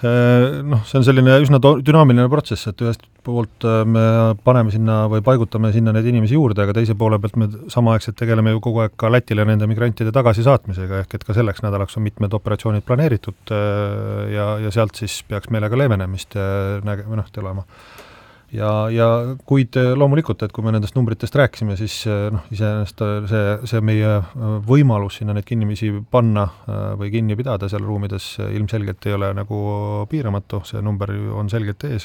See on selline üsna dünaamiline protsess, et ühest poolt me paneme sinna või paigutame sinna neid inimesi juurde, aga teise poole pealt me samaaegselt tegeleme ju kogu aeg ka Lätile nende migrantide tagasisaatmisega, ehk et ka selleks nädalaks on mitmed operatsioonid planeeritud ja sealt siis peaks meile ka leevenemist tulema. Ja kuid loomulikult, et kui me nendest numbritest rääkisime, siis iseenesest see meie võimalus sinna neid kinnimisi panna või kinni pidada seal ruumides ilmselgelt ei ole nagu piiramatu, see number on selgelt ees.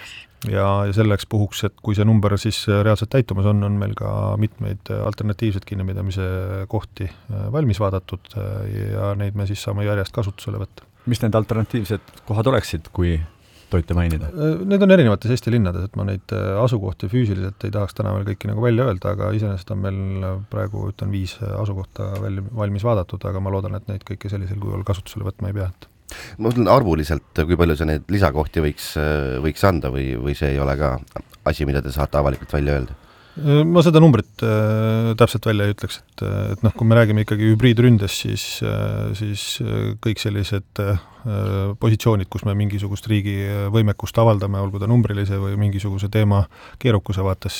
Ja selleks puhuks, et kui see number siis reaalselt täitumas on meil ka mitmeid alternatiivseid kinnipidamise kohti valmis vaadatud ja neid me siis saame järjest kasutusele võtta. Mis need alternatiivsed kohad oleksid, kui toite mainida? Need on erinevates Eesti linnades, et ma neid asukohti füüsiliselt ei tahaks täna veel kõiki nagu välja öelda, aga iseenesest on meil praegu 5 asukohta valmis vaadatud, aga ma loodan, et neid kõiki sellisel kujul kasutusele võtma ei pea. Ma mõtlen arvuliselt, kui palju see neid lisakohti võiks anda või see ei ole ka asi, mida te saate avalikult välja öelda? Ma seda numbrit täpselt välja ei ütleks, et kui me räägime ikkagi hübriidründes, siis kõik sellised positsioonid, kus me mingisugust riigi võimekust avaldame, olgu ta numbrilise või mingisuguse teema keerukuse vaates,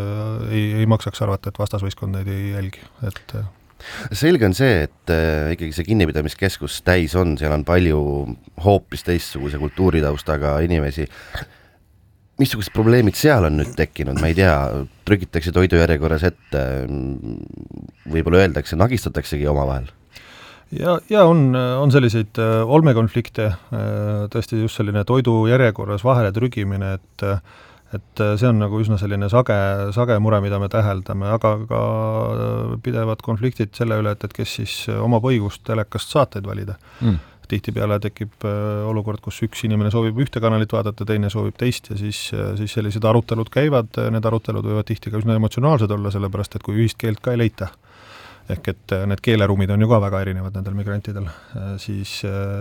ei maksaks arvata, et vastasvõistkond neid ei jälgi. Selge on see, et ikkagi see kinnipidamiskeskus täis on, seal on palju hoopis teistsuguse kultuuritaustaga inimesi. Missugused probleemid seal on nüüd tekkinud, ma ei tea, trükitakse toidujärjekorras ette, võib-olla öeldakse, nagistataksegi omavahel? Ja on selliseid olmekonflikte, tõesti just selline toidujärjekorras vahele trügimine, et see on nagu üsna selline sage mure, mida me täheldame, aga ka pidevad konfliktid selle üle, et kes siis omab õigust telekast saateid valida. Tihtipeale tekib olukord, kus üks inimene soovib ühte kanalit vaadata, teine soovib teist ja siis sellised arutelud käivad, need arutelud võivad tihti ka üsna emotsionaalsed olla, sellepärast et kui ühist keelt ka ei leita, ehk et need keeleruumid on ju ka väga erinevad nendel migrantidel, siis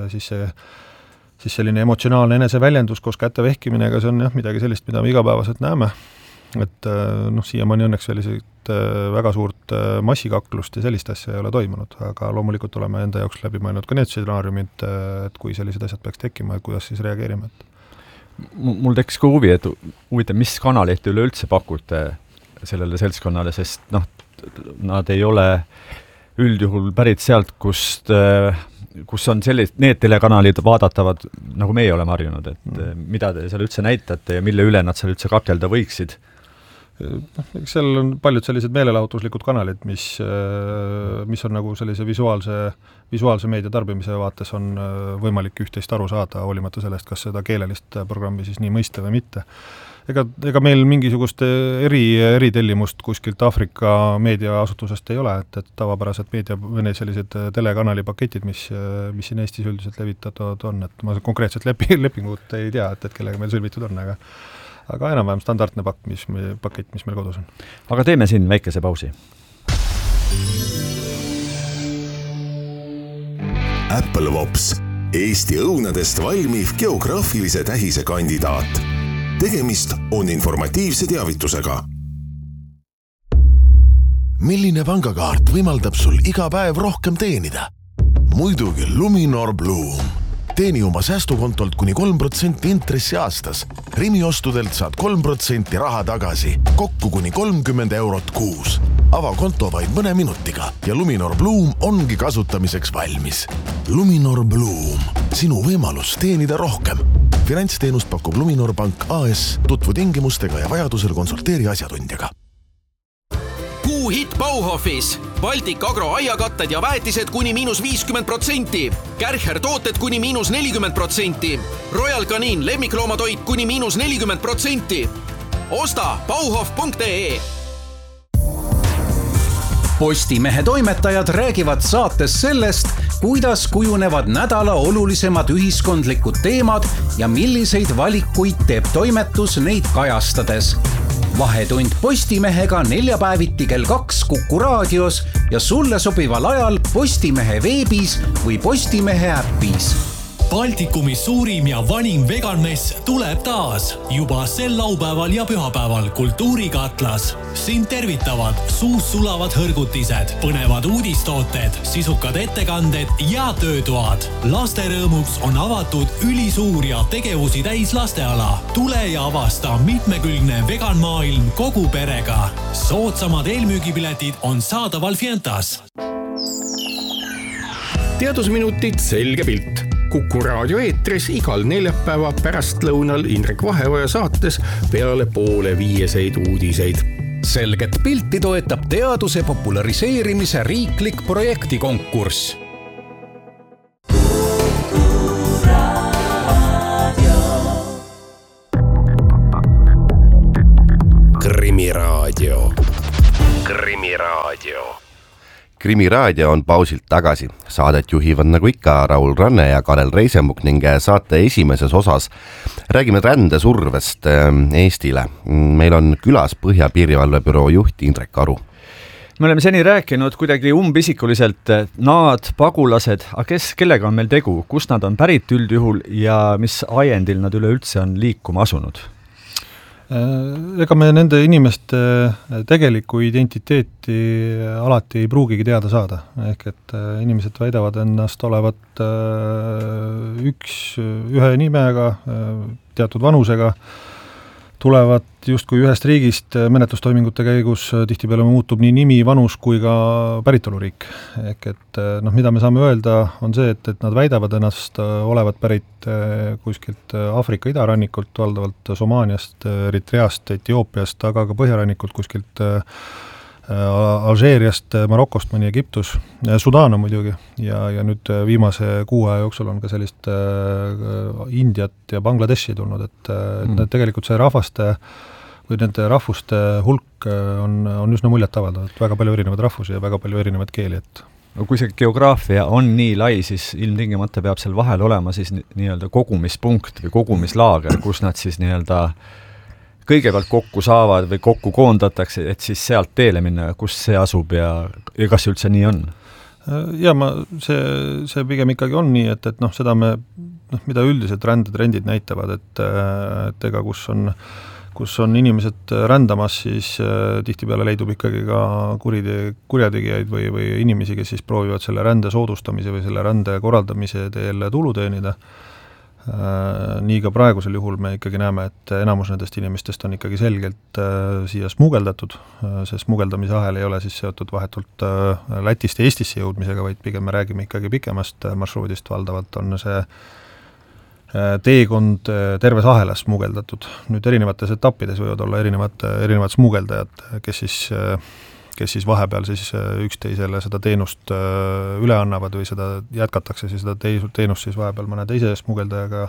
selline emotsionaalne eneseväljendus koos käte vehkiminega, see on midagi sellist, mida me igapäevaselt näeme, et siiamaani õnneks selliseid väga suurt massikaklust ja sellist asja ei ole toimunud, aga loomulikult oleme enda jaoks läbi mõelnud ka need stsenaariumid, et kui sellised asjad peaks tekkima, et kuidas siis reageerime. Mul tekkis ka huvi, et huvitav, mis kanalit üleüldse pakute sellele seltskonnale, sest nad ei ole üldjuhul pärit sealt, kus on need telekanalid vaadatavad, nagu meie oleme harjunud, et mida te seal üldse näitate ja mille üle nad seal üldse kakelda võiksid? Seal on paljud sellised meelelahutuslikud kanalid, mis on nagu sellise visuaalse meedia tarbimise vaates on võimalik üht-teist aru saada, hoolimata sellest, kas seda keelelist programmi siis nii mõista või mitte. Ega meil mingisugust eritellimust kuskilt Aafrika meediaasutusest ei ole, et tavapärased sellised telekanali paketid, mis siin Eestis üldiselt levitatud on, et ma konkreetselt lepingut ei tea, et kellega meil sõlmitud on, aga enam-vähem standardne pakett, mis meil kodus on. Aga teeme siin väikese pausi. Apple Vops, Eesti õunadest valmiv geograafilise tähise kandidaat. Tegemist on informatiivse teavitusega. Milline pangakaart võimaldab sul iga päev rohkem teenida? Muidugi Luminor Bloom. Teeni oma säästukontolt kuni 3% intressi aastas. Rimi ostudelt saad 3% raha tagasi, kokku kuni 30 eurot kuus. Ava konto vaid mõne minutiga ja Luminor Bloom ongi kasutamiseks valmis. Luminor Bloom, sinu võimalus teenida rohkem. Finantsteenust pakub Luminor Pank AS, tutvu tingimustega ja vajadusel konsulteeri asjatundjaga. Kuuhitt Bauhofis. Baltic Agro aiakatted ja väetised kuni -50%. Kärcher tooted kuni -40%. Royal Canin lemmikloomatoit kuni -40%. Osta bauhof.ee. Postimehe toimetajad räägivad saates sellest, kuidas kujunevad nädala olulisemad ühiskondlikud teemad ja milliseid valikuid teeb toimetus neid kajastades. Vahetund Postimehega neljapäeviti kell 2 Kuku raadios ja sulle sobival ajal Postimehe veebis või Postimehe äppis. Baltikumi suurim ja vanim veganmess tuleb taas juba sel laupäeval ja pühapäeval Kultuurikatlas. Sind tervitavad suus sulavad hõrgutised, põnevad uudistooted, sisukad ettekanded ja töötoad. Laste rõõmuks on avatud ülisuur ja tegevusi täis lasteala. Tule ja avasta mitmekülgne veganmaailm kogu perega. Soodsamad eelmüügipiletid on saadaval Fientas. Teadusminutid selge pilt. Kuku raadio eetris igal neljapäeva pärastlõunal Indrek Vaheoja saates peale 4:30 uudiseid. Selget pilti toetab teaduse populariseerimise riiklik projektikonkurss. Krimiraadio. Krimiraadio. Krimiraadio on pausilt tagasi. Saadet juhivad nagu ikka Raul Ranne ja Karel Reisenbuk ning saate esimeses osas räägime rändesurvest Eestile. Meil on külas Põhjapiirivalvebüroo juht Indrek Aru. Me oleme seni rääkinud kuidagi umbisikuliselt naad, pagulased, aga kellega on meil tegu, kust nad on pärit üldjuhul ja mis ajendil nad üleüldse on liikuma asunud? Ega me nende inimeste tegelikku identiteeti alati ei pruugigi teada saada. Ehk et inimesed väidavad ennast olevat ühe nimega, teatud vanusega, tulevad justkui ühest riigist menetlustoimingute käigus, tihtipeale muutub nii nimi, vanus kui ka päritoluriik. Ehk et mida me saame öelda on see, et nad väidavad ennast olevat pärit kuskilt Aafrika idarannikult, valdavalt Somaaliast, Eritreast, Etioopiast, aga ka põhjarannikult kuskilt Alžeeriast, Marokost, mõni Egiptus, Sudaan on muidugi ja nüüd viimase 6 aja jooksul on ka sellist Indiat ja Bangladeshi tulnud, et tegelikult see rahvaste või nende rahvuste hulk on üsna muljet avaldav, et väga palju erinevaid rahvusi ja väga palju erinevaid keeli, et no kui see geograafia on nii lai, siis ilmtingimata peab seal vahel olema siis nii-öelda kogumispunkt või kogumislaager, kus nad siis nii-öelda kõigepealt kokku saavad või kokku koondatakse, et siis sealt teele minna, kus see asub ja kas see üldse nii on? Ja see pigem ikkagi on nii, et seda me, mida üldiselt rändetrendid näitavad, et ega kus on inimesed rändamas, siis tihtipeale leidub ikkagi ka kurjategijaid või inimesi, kes siis proovivad selle rände soodustamise või selle rände korraldamise teel tulu teenida. Nii ka praegusel juhul me ikkagi näeme, et enamus nendest inimestest on ikkagi selgelt siia smugeldatud. See smugeldamise ahel ei ole siis seotud vahetult Lätist ja Eestisse jõudmisega, vaid pigem me räägime ikkagi pikemast marsruudist, valdavalt on see teekond terves ahelas smugeldatud. Nüüd erinevates etappides võivad olla erinevad smugeldajad, kes siis vahepeal siis üksteisele seda teenust üle annavad või seda jätkatakse siis seda teenust siis vahepeal mõne teise smugeldajaga.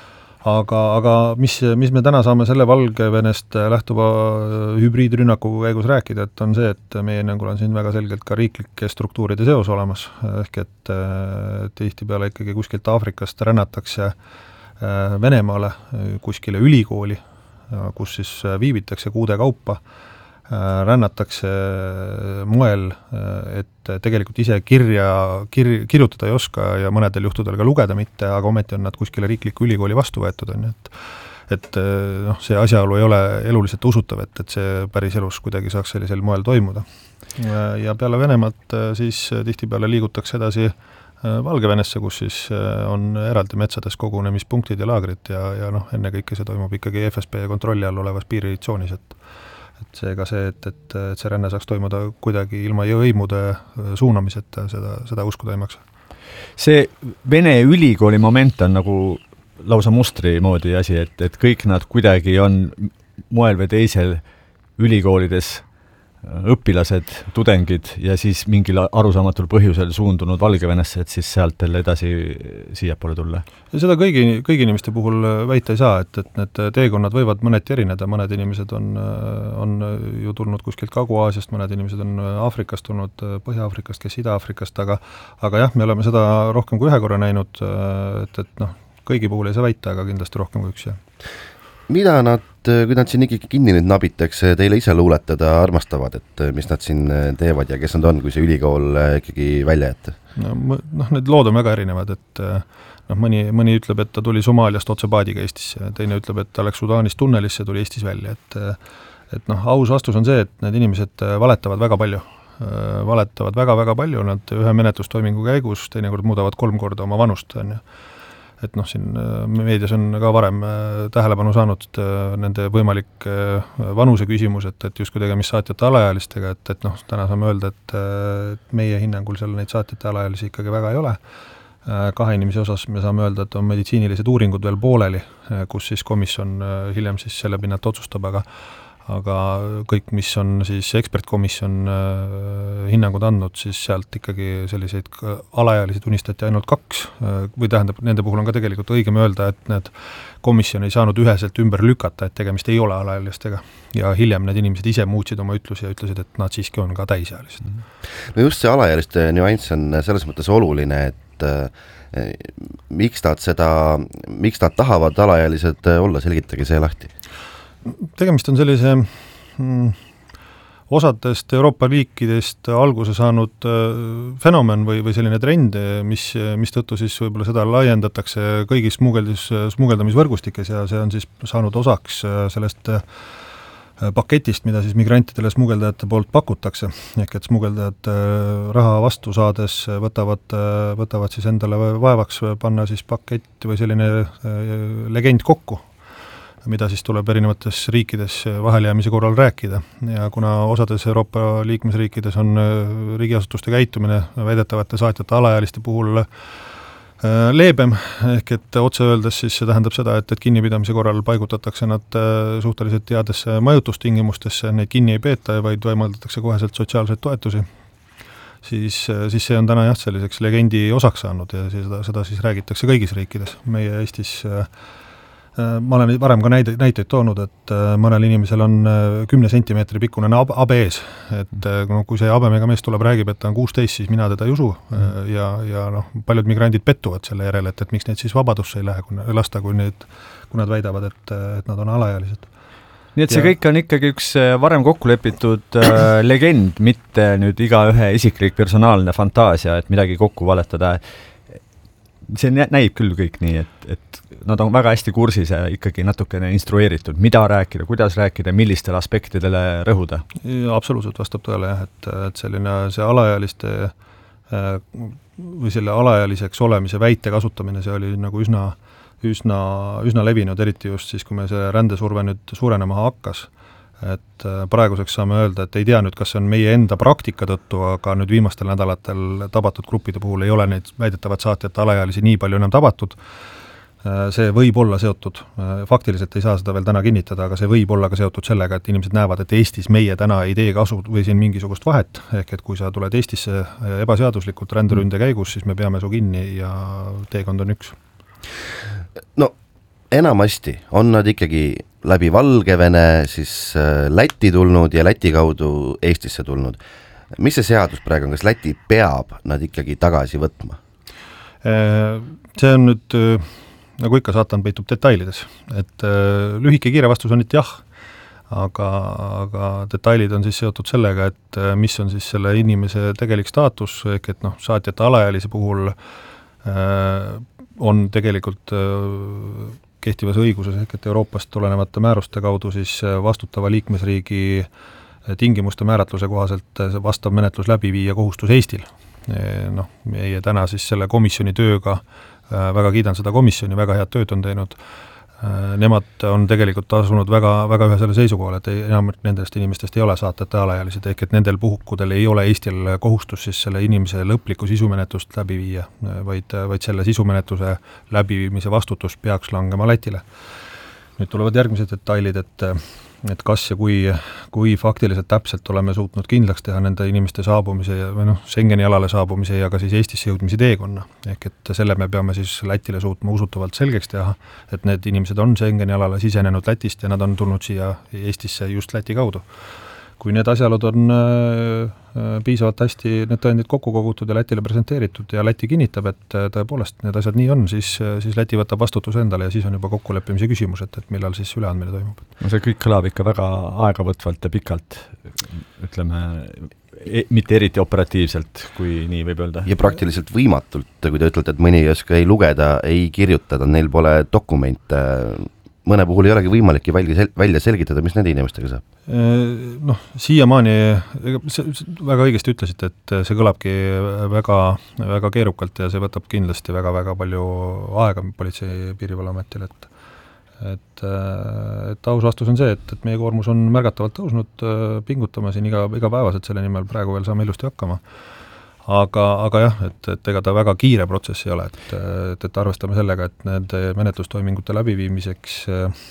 Aga mis me täna saame selle Valgevenest lähtuva hübriidrünnaku käigus rääkida, et on see, et meie hinnangul on siin väga selgelt ka riiklike struktuuride seos olemas, ehk et tihtipeale ikkagi kuskilt Aafrikast rännatakse Venemaale kuskile ülikooli, kus siis viibitakse kuude kaupa, rännatakse moel, et tegelikult ise kirjutada ei oska ja mõnedel juhtudel ka lugeda mitte, aga ometi on nad kuskile riikliku ülikooli vastu võetud, on, et see asjaolu ei ole eluliselt usutav, et see päris elus kuidagi saaks sellisel moel toimuda. Ja peale Venemaalt siis tihtipeale liigutakse edasi Valgevenesse, kus siis on eraldi metsades kogunemispunktid ja laagrid ja ennekõike see toimub ikkagi FSB kontrolli all olevas piiritsoonis, et seega see, et see ränne saaks toimuda kuidagi ilma võimude suunamiseta, seda uskuda ei maksa. See Vene ülikooli moment on nagu lausa mustri moodi asi, et kõik nad kuidagi on moel või teisel ülikoolides õpilased, tudengid ja siis mingil arusaamatul põhjusel suundunud Valgevenesse, et siis sealt jälle edasi siiapoole tulla. Ja seda kõigi inimeste puhul väita ei saa, et need teekonnad võivad mõneti erineda, mõned inimesed on ju tulnud kuskilt Kagu-Aasiast, mõned inimesed on Aafrikast tulnud, Põhja-Aafrikast, kes Ida-Aafrikast, aga jah, me oleme seda rohkem kui ühe korra näinud, et kõigi puhul ei saa väita, aga kindlasti rohkem kui üks, jah. Mida nad, kui nad siin ikkagi kinni nüüd nabitakse, teile ise luuletada armastavad, et mis nad siin teevad ja kes nad on, kui see ülikool ikkagi välja jätta? need lood on väga erinevad, et mõni ütleb, et ta tuli Somaaliast otse paadiga Eestisse, teine ütleb, et ta läks Sudaanist tunnelisse, tuli Eestis välja, et aus vastus on see, et need inimesed valetavad väga palju. Valetavad väga-väga palju, nad ühe menetlustoimingu käigus teinekord muudavad 3 korda oma vanust, on ju. Et siin meedias on ka varem tähelepanu saanud nende võimalik vanuse küsimus, et justkui tegemist saatjate alaealistega, et täna saame öelda, et meie hinnangul seal neid saatjate alaealisi ikkagi väga ei ole. 2 inimese osas me saame öelda, et on meditsiinilised uuringud veel pooleli, kus siis komisjon hiljem siis selle pinnalt otsustab, aga kõik, mis on siis ekspertkomisjon hinnangud andnud, siis sealt ikkagi selliseid alaealisi tunnistati ainult 2 või tähendab, nende puhul on ka tegelikult õigem öelda, et need komisjon ei saanud üheselt ümber lükata, et tegemist ei ole alaealistega ja hiljem need inimesed ise muutsid oma ütlusi ja ütlesid, et nad siiski on ka täisealised. No just see alaealiste nüanss on selles mõttes oluline, et miks nad tahavad alaealised olla, selgitage see lahti. Tegemist on sellise osadest Euroopa liikidest alguse saanud fenomen või selline trend, mis tõttu siis võib-olla seda laiendatakse kõigis smugeldamisvõrgustikes ja see on siis saanud osaks sellest paketist, mida siis migrantidele smugeldajate poolt pakutakse, ehk et smugeldajad raha vastu saades võtavad siis endale vaevaks panna siis pakett või selline legend kokku, mida siis tuleb erinevates riikides vaheljäämise korral rääkida ja kuna osades Euroopa liikmesriikides on riigiasutuste käitumine väidetavate saatjate alaealiste puhul leebem, ehk et otse öeldes siis see tähendab seda, et kinnipidamise korral paigutatakse nad suhteliselt headesse majutustingimustesse, neid kinni ei peeta, vaid võimaldatakse koheselt sotsiaalseid toetusi, siis see on täna selliseks legendi osaks saanud ja seda siis räägitakse kõigis riikides. Meie Eestis ma olen varem ka näiteid toonud, et mõnel inimesel on 10 sentimeetri pikkune abe ees, et kui see habemega mees tuleb, räägib, et ta on 16, siis mina teda ei usu ja paljud migrandid pettuvad selle järele, et miks neid siis vabadusse ei lasta, kui nad väidavad, et nad on alaealised. Nii et see kõik on ikkagi üks varem kokku lepitud legend, mitte nüüd igaühe isiklik personaalne fantaasia, et midagi kokku valetada. See näib küll kõik nii, et nad on väga hästi kursis ja ikkagi natukene instrueeritud, mida rääkida, kuidas rääkida, millistele aspektidele rõhuda. Ja, absoluutselt vastab tõele, et selline see alaealiste või selle alaealiseks olemise väite kasutamine, see oli nagu üsna levinud, eriti just siis, kui me see rändesurve nüüd suurenema hakkas. Et praeguseks saame öelda, et ei tea nüüd, kas see on meie enda praktika tõttu, aga nüüd viimastel nädalatel tabatud gruppide puhul ei ole neid väidetavat saatjate alaealisi nii palju enam tabatud. See võib olla seotud, faktiliselt ei saa seda veel täna kinnitada, aga see võib olla ka seotud sellega, et inimesed näevad, et Eestis meie täna ei tee kasu või siin mingisugust vahet, ehk et kui sa tuled Eestisse ebaseaduslikult ränderünde käigus, siis me peame su kinni ja teekond on üks. No enamasti on nad ikkagi läbi Valgevene siis Läti tulnud ja Läti kaudu Eestisse tulnud. Mis see seadus praegu on, kas Läti peab nad ikkagi tagasi võtma? See on nüüd, nagu ikka saatan peitub detailides, et lühike kiire vastus on, et jah, aga detailid on siis seotud sellega, et mis on siis selle inimese tegelik staatus, ehk et saatjate alaealise puhul on tegelikult kehtivas õiguses ehk et Euroopast tulenevate määruste kaudu siis vastutava liikmesriigi tingimuste määratluse kohaselt vastav menetlus läbi viia kohustus Eestil. Meie täna siis selle komisjoni tööga, väga kiidan seda komisjoni, väga head tööd on teinud, nemad on tegelikult asunud väga ühe selle seisukohal, et enam nendest inimestest ei ole saatjate alaealised, ehk et nendel puhkudel ei ole Eestil kohustus siis selle inimese lõplikku sisumenetlust läbi viia, vaid selle sisumenetluse läbiviimise vastutus peaks langema Lätile. Nüüd tulevad järgmised detailid, et kas ja kui faktiliselt täpselt oleme suutnud kindlaks teha nende inimeste saabumise või Schengeni alale saabumise ja ka siis Eestisse jõudmise teekonna. Ehk et selle me peame siis Lätile suutma usutavalt selgeks teha, et need inimesed on Schengeni alale sisenenud Lätist ja nad on tulnud siia Eestisse just Läti kaudu. Kui need asjaolud on piisavalt hästi need tõendid kokku kogutud ja Lätile presenteeritud ja Läti kinnitab, et tõepoolest need asjad nii on, siis Läti võtab vastutuse endale ja siis on juba kokkuleppimise küsimus, et millal siis üleandmine toimub. No see kõik kõlab ikka väga aegavõtvalt ja pikalt, ütleme, mitte eriti operatiivselt, kui nii võib öelda. Ja praktiliselt võimatult, kui te ütlete, et mõni ei oska ei lugeda, ei kirjutada, neil pole dokumente, mõne puhul ei olegi võimalikki välja selgitada, mis nende inimestega saab? Noh, siiamaani, väga õigesti ütlesite, et see kõlabki väga, väga keerukalt ja see võtab kindlasti väga-väga palju aega politsei piirivalveametil, et aus vastus on see, et meie koormus on märgatavalt tõusnud, pingutame siin igapäevaselt selle nimel, praegu veel saame ilusti hakkama. Aga jah, et ega ta väga kiire protsess ei ole, et arvestame sellega, et nende menetlustoimingute läbiviimiseks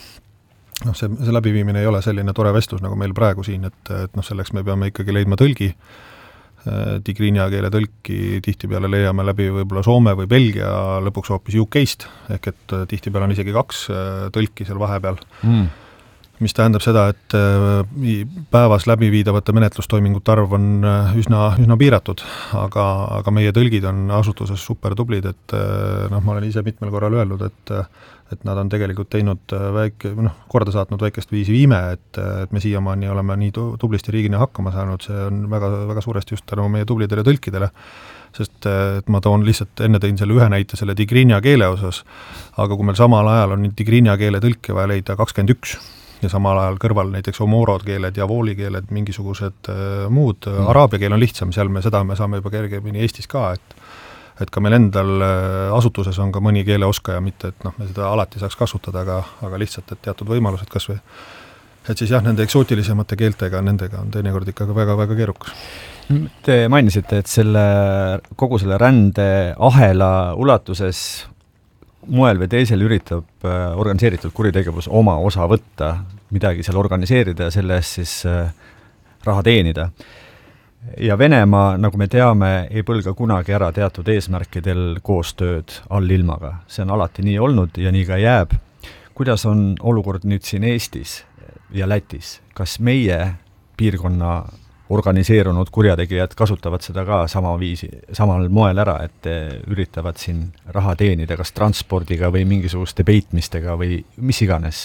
see läbiviimine ei ole selline tore vestlus nagu meil praegu siin, et selleks me peame ikkagi leidma tõlgi, tigriinia keele tõlki tihtipeale leiame läbi võib-olla Soome või Belgia, lõpuks hoopis UK-st, ehk et tihtipeale on isegi 2 tõlki seal vahepeal, mis tähendab seda, et päevas läbiviidavate menetlustoimingute arv on üsna piiratud, aga meie tõlgid on asutuses super tublid, et ma olen ise mitmel korral öelnud, et nad on tegelikult teinud korda saatnud väikest viisi viime, et me siiamaani oleme nii tublisti riigina hakkama saanud, see on väga, väga suuresti just tänu meie tublidele tõlkidele, sest et ma tõin selle ühe näite selle tigriinia keele osas, aga kui meil samal ajal on tigriinia keele tõlke vaja leida 21 ja samal ajal kõrval näiteks omoro keeled ja vooli keeled, mingisugused muud, araabia keel on lihtsam, seal me saame juba kergemini Eestis ka, et ka meil endal asutuses on ka mõni keeleoskaja, mitte et me seda alati saaks kasutada, aga lihtsalt, et teatud võimalused kas või, et siis jah, nende eksootilisemate keeltega, nendega on teinekord ikka väga-väga keerukas. Te mainisite, et kogu selle rändeahela ulatuses moel või teisel üritab organiseeritud kuritegevus oma osa võtta, midagi seal organiseerida ja selle eest siis raha teenida. Ja Venemaa, nagu me teame, ei põlga kunagi ära teatud eesmärkidel koostööd allilmaga. See on alati nii olnud ja nii ka jääb. Kuidas on olukord nüüd siin Eestis ja Lätis? Kas meie piirkonna organiseerunud kurjategijad kasutavad seda ka samal moel ära, et üritavad siin raha teenida, kas transpordiga või mingisuguste peitmistega või mis iganes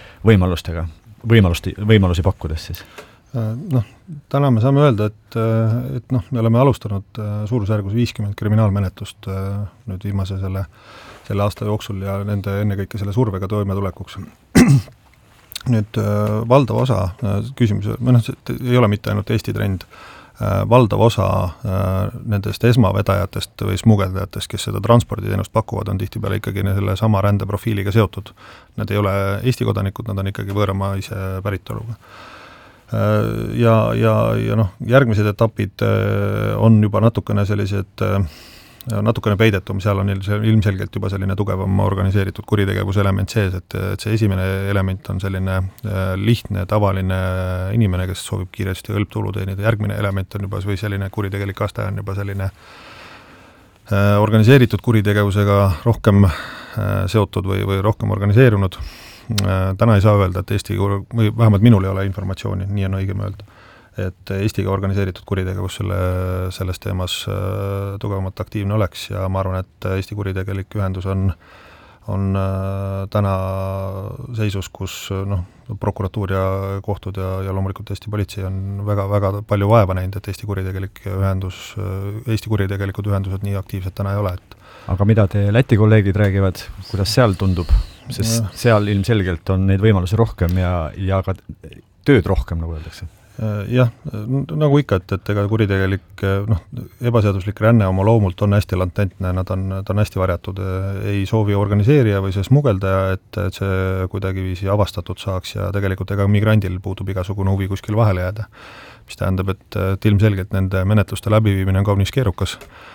võimalusi pakkudes siis? Täna me saame öelda, et me oleme alustanud suurusjärgus 50 kriminaalmenetlust nüüd viimase selle aasta jooksul ja nende ennekõike selle survega toimetulekuks. Nüüd valdav osa küsimus, ei ole mitte ainult Eesti trend, valdav osa nendest esmavedajatest või smugeldajatest, kes seda transporditeenust pakuvad, on tihtipeale ikkagi selle sama rändeprofiiliga seotud. Nad ei ole Eesti kodanikud, nad on ikkagi võõramaise päritoluga. Ja järgmised etapid on juba natukene peidetum, seal on ilmselgelt juba selline tugevam organiseeritud kuritegevuse element sees, et see esimene element on selline lihtne, tavaline inimene, kes soovib kiiresti hõlptulu teenida, järgmine element on juba või selline kuritegelik aste on juba selline organiseeritud kuritegevusega rohkem seotud või rohkem organiseerunud. Täna ei saa öelda, et Eesti, või vähemalt minul ei ole informatsiooni, nii on õigem öelda, et Eestiga organiseeritud kuritegevus selles teemas tugevamalt aktiivne oleks ja ma arvan, et Eesti kuritegelik ühendus on täna seisus, kus prokuratuur ja kohtud ja loomulikult Eesti politsei on väga-väga palju vaeva näinud, et Eesti kuritegelikud ühendused nii aktiivsed täna ei ole. Aga mida te Läti kolleegid räägivad, kuidas seal tundub? Sest seal ilmselgelt on neid võimalusi rohkem ja ka tööd rohkem, nagu öeldakse. Jah, nagu ikka, et ega kuritegelik, ebaseaduslik ränne oma loomult on hästi latentne, nad on hästi varjatud, ei soovi organiseerija või see smugeldaja, et see kuidagiviisi avastatud saaks ja tegelikult ega migrandil puudub igasugune huvi kuskil vahele jääda, mis tähendab, et ilmselgelt nende menetluste läbiviimine on kaunis keerukas.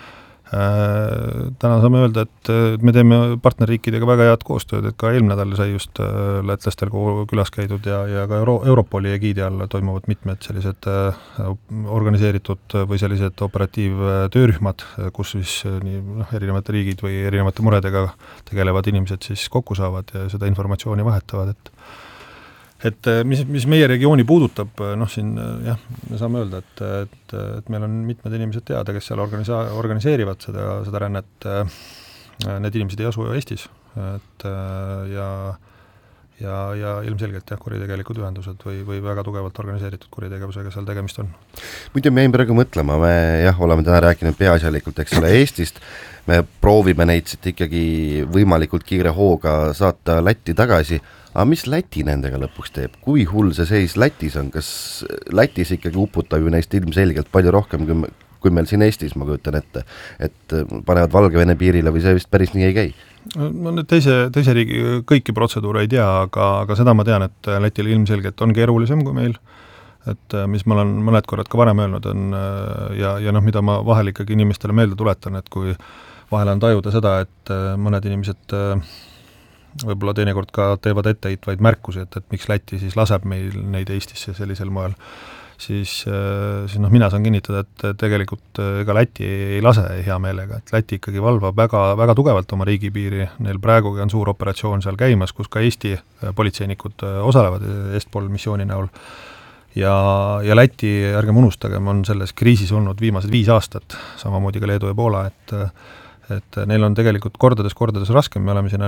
Täna saame öelda, et me teeme partnerriikidega väga head koostööd, et ka eelmine nädal sai just lätlastel külas käidud ja ka Europoli egiidi all toimuvad mitmed sellised organiseeritud või sellised operatiivtöörühmad, kus siis erinevate riigid või erinevate muredega tegelevad inimesed siis kokku saavad ja seda informatsiooni vahetavad, et mis meie regiooni puudutab, siin jah, me saame öelda, et meil on mitmed inimesed teada, kes seal organiseerivad seda rännet, need inimesed ei asu ju Eestis, ja ilmselgelt kuritegelikud ühendused või väga tugevalt organiseeritud kuritegevusega seal tegemist on. Muidu me jäime praegu mõtlema, me oleme täna rääkinud peaasjalikult, eks ole, Eestist, me proovime neid siit ikkagi võimalikult kiire hooga saata Lätti tagasi, aga mis Läti nendega lõpuks teeb? Kui hull see seis Lätis on? Kas Lätis ikkagi uputab ju neist ilmselgelt palju rohkem kui meil siin Eestis, ma kujutan ette, et panevad Valgevene piirile või see vist päris nii ei käi? Ma nüüd teise riigi kõiki protseduure ei tea, aga seda ma tean, et Lätil ilmselgelt on keerulisem kui meil, et mis ma olen mõned korrad ka varem öelnud on ja mida ma vahel ikkagi inimestele meelde tuletan, et kui vahel on tajuda seda, et mõned inimesed võib-olla teinekord ka teevad etteheitvaid märkusi, et miks Läti siis laseb meil neid Eestisse sellisel moel, siis mina saan kinnitada, et tegelikult ega Läti ei lase hea meelega, et Läti ikkagi valvab väga, väga tugevalt oma riigipiiri, neil praegugi on suur operatsioon seal käimas, kus ka Eesti politseinikud osalevad Est-Pol missiooni näol. Ja Läti, ärgem unustagem, on selles kriisis olnud viimased 5 aastat, samamoodi ka Leedu ja Poola, et neil on tegelikult kordades raskem, me oleme siin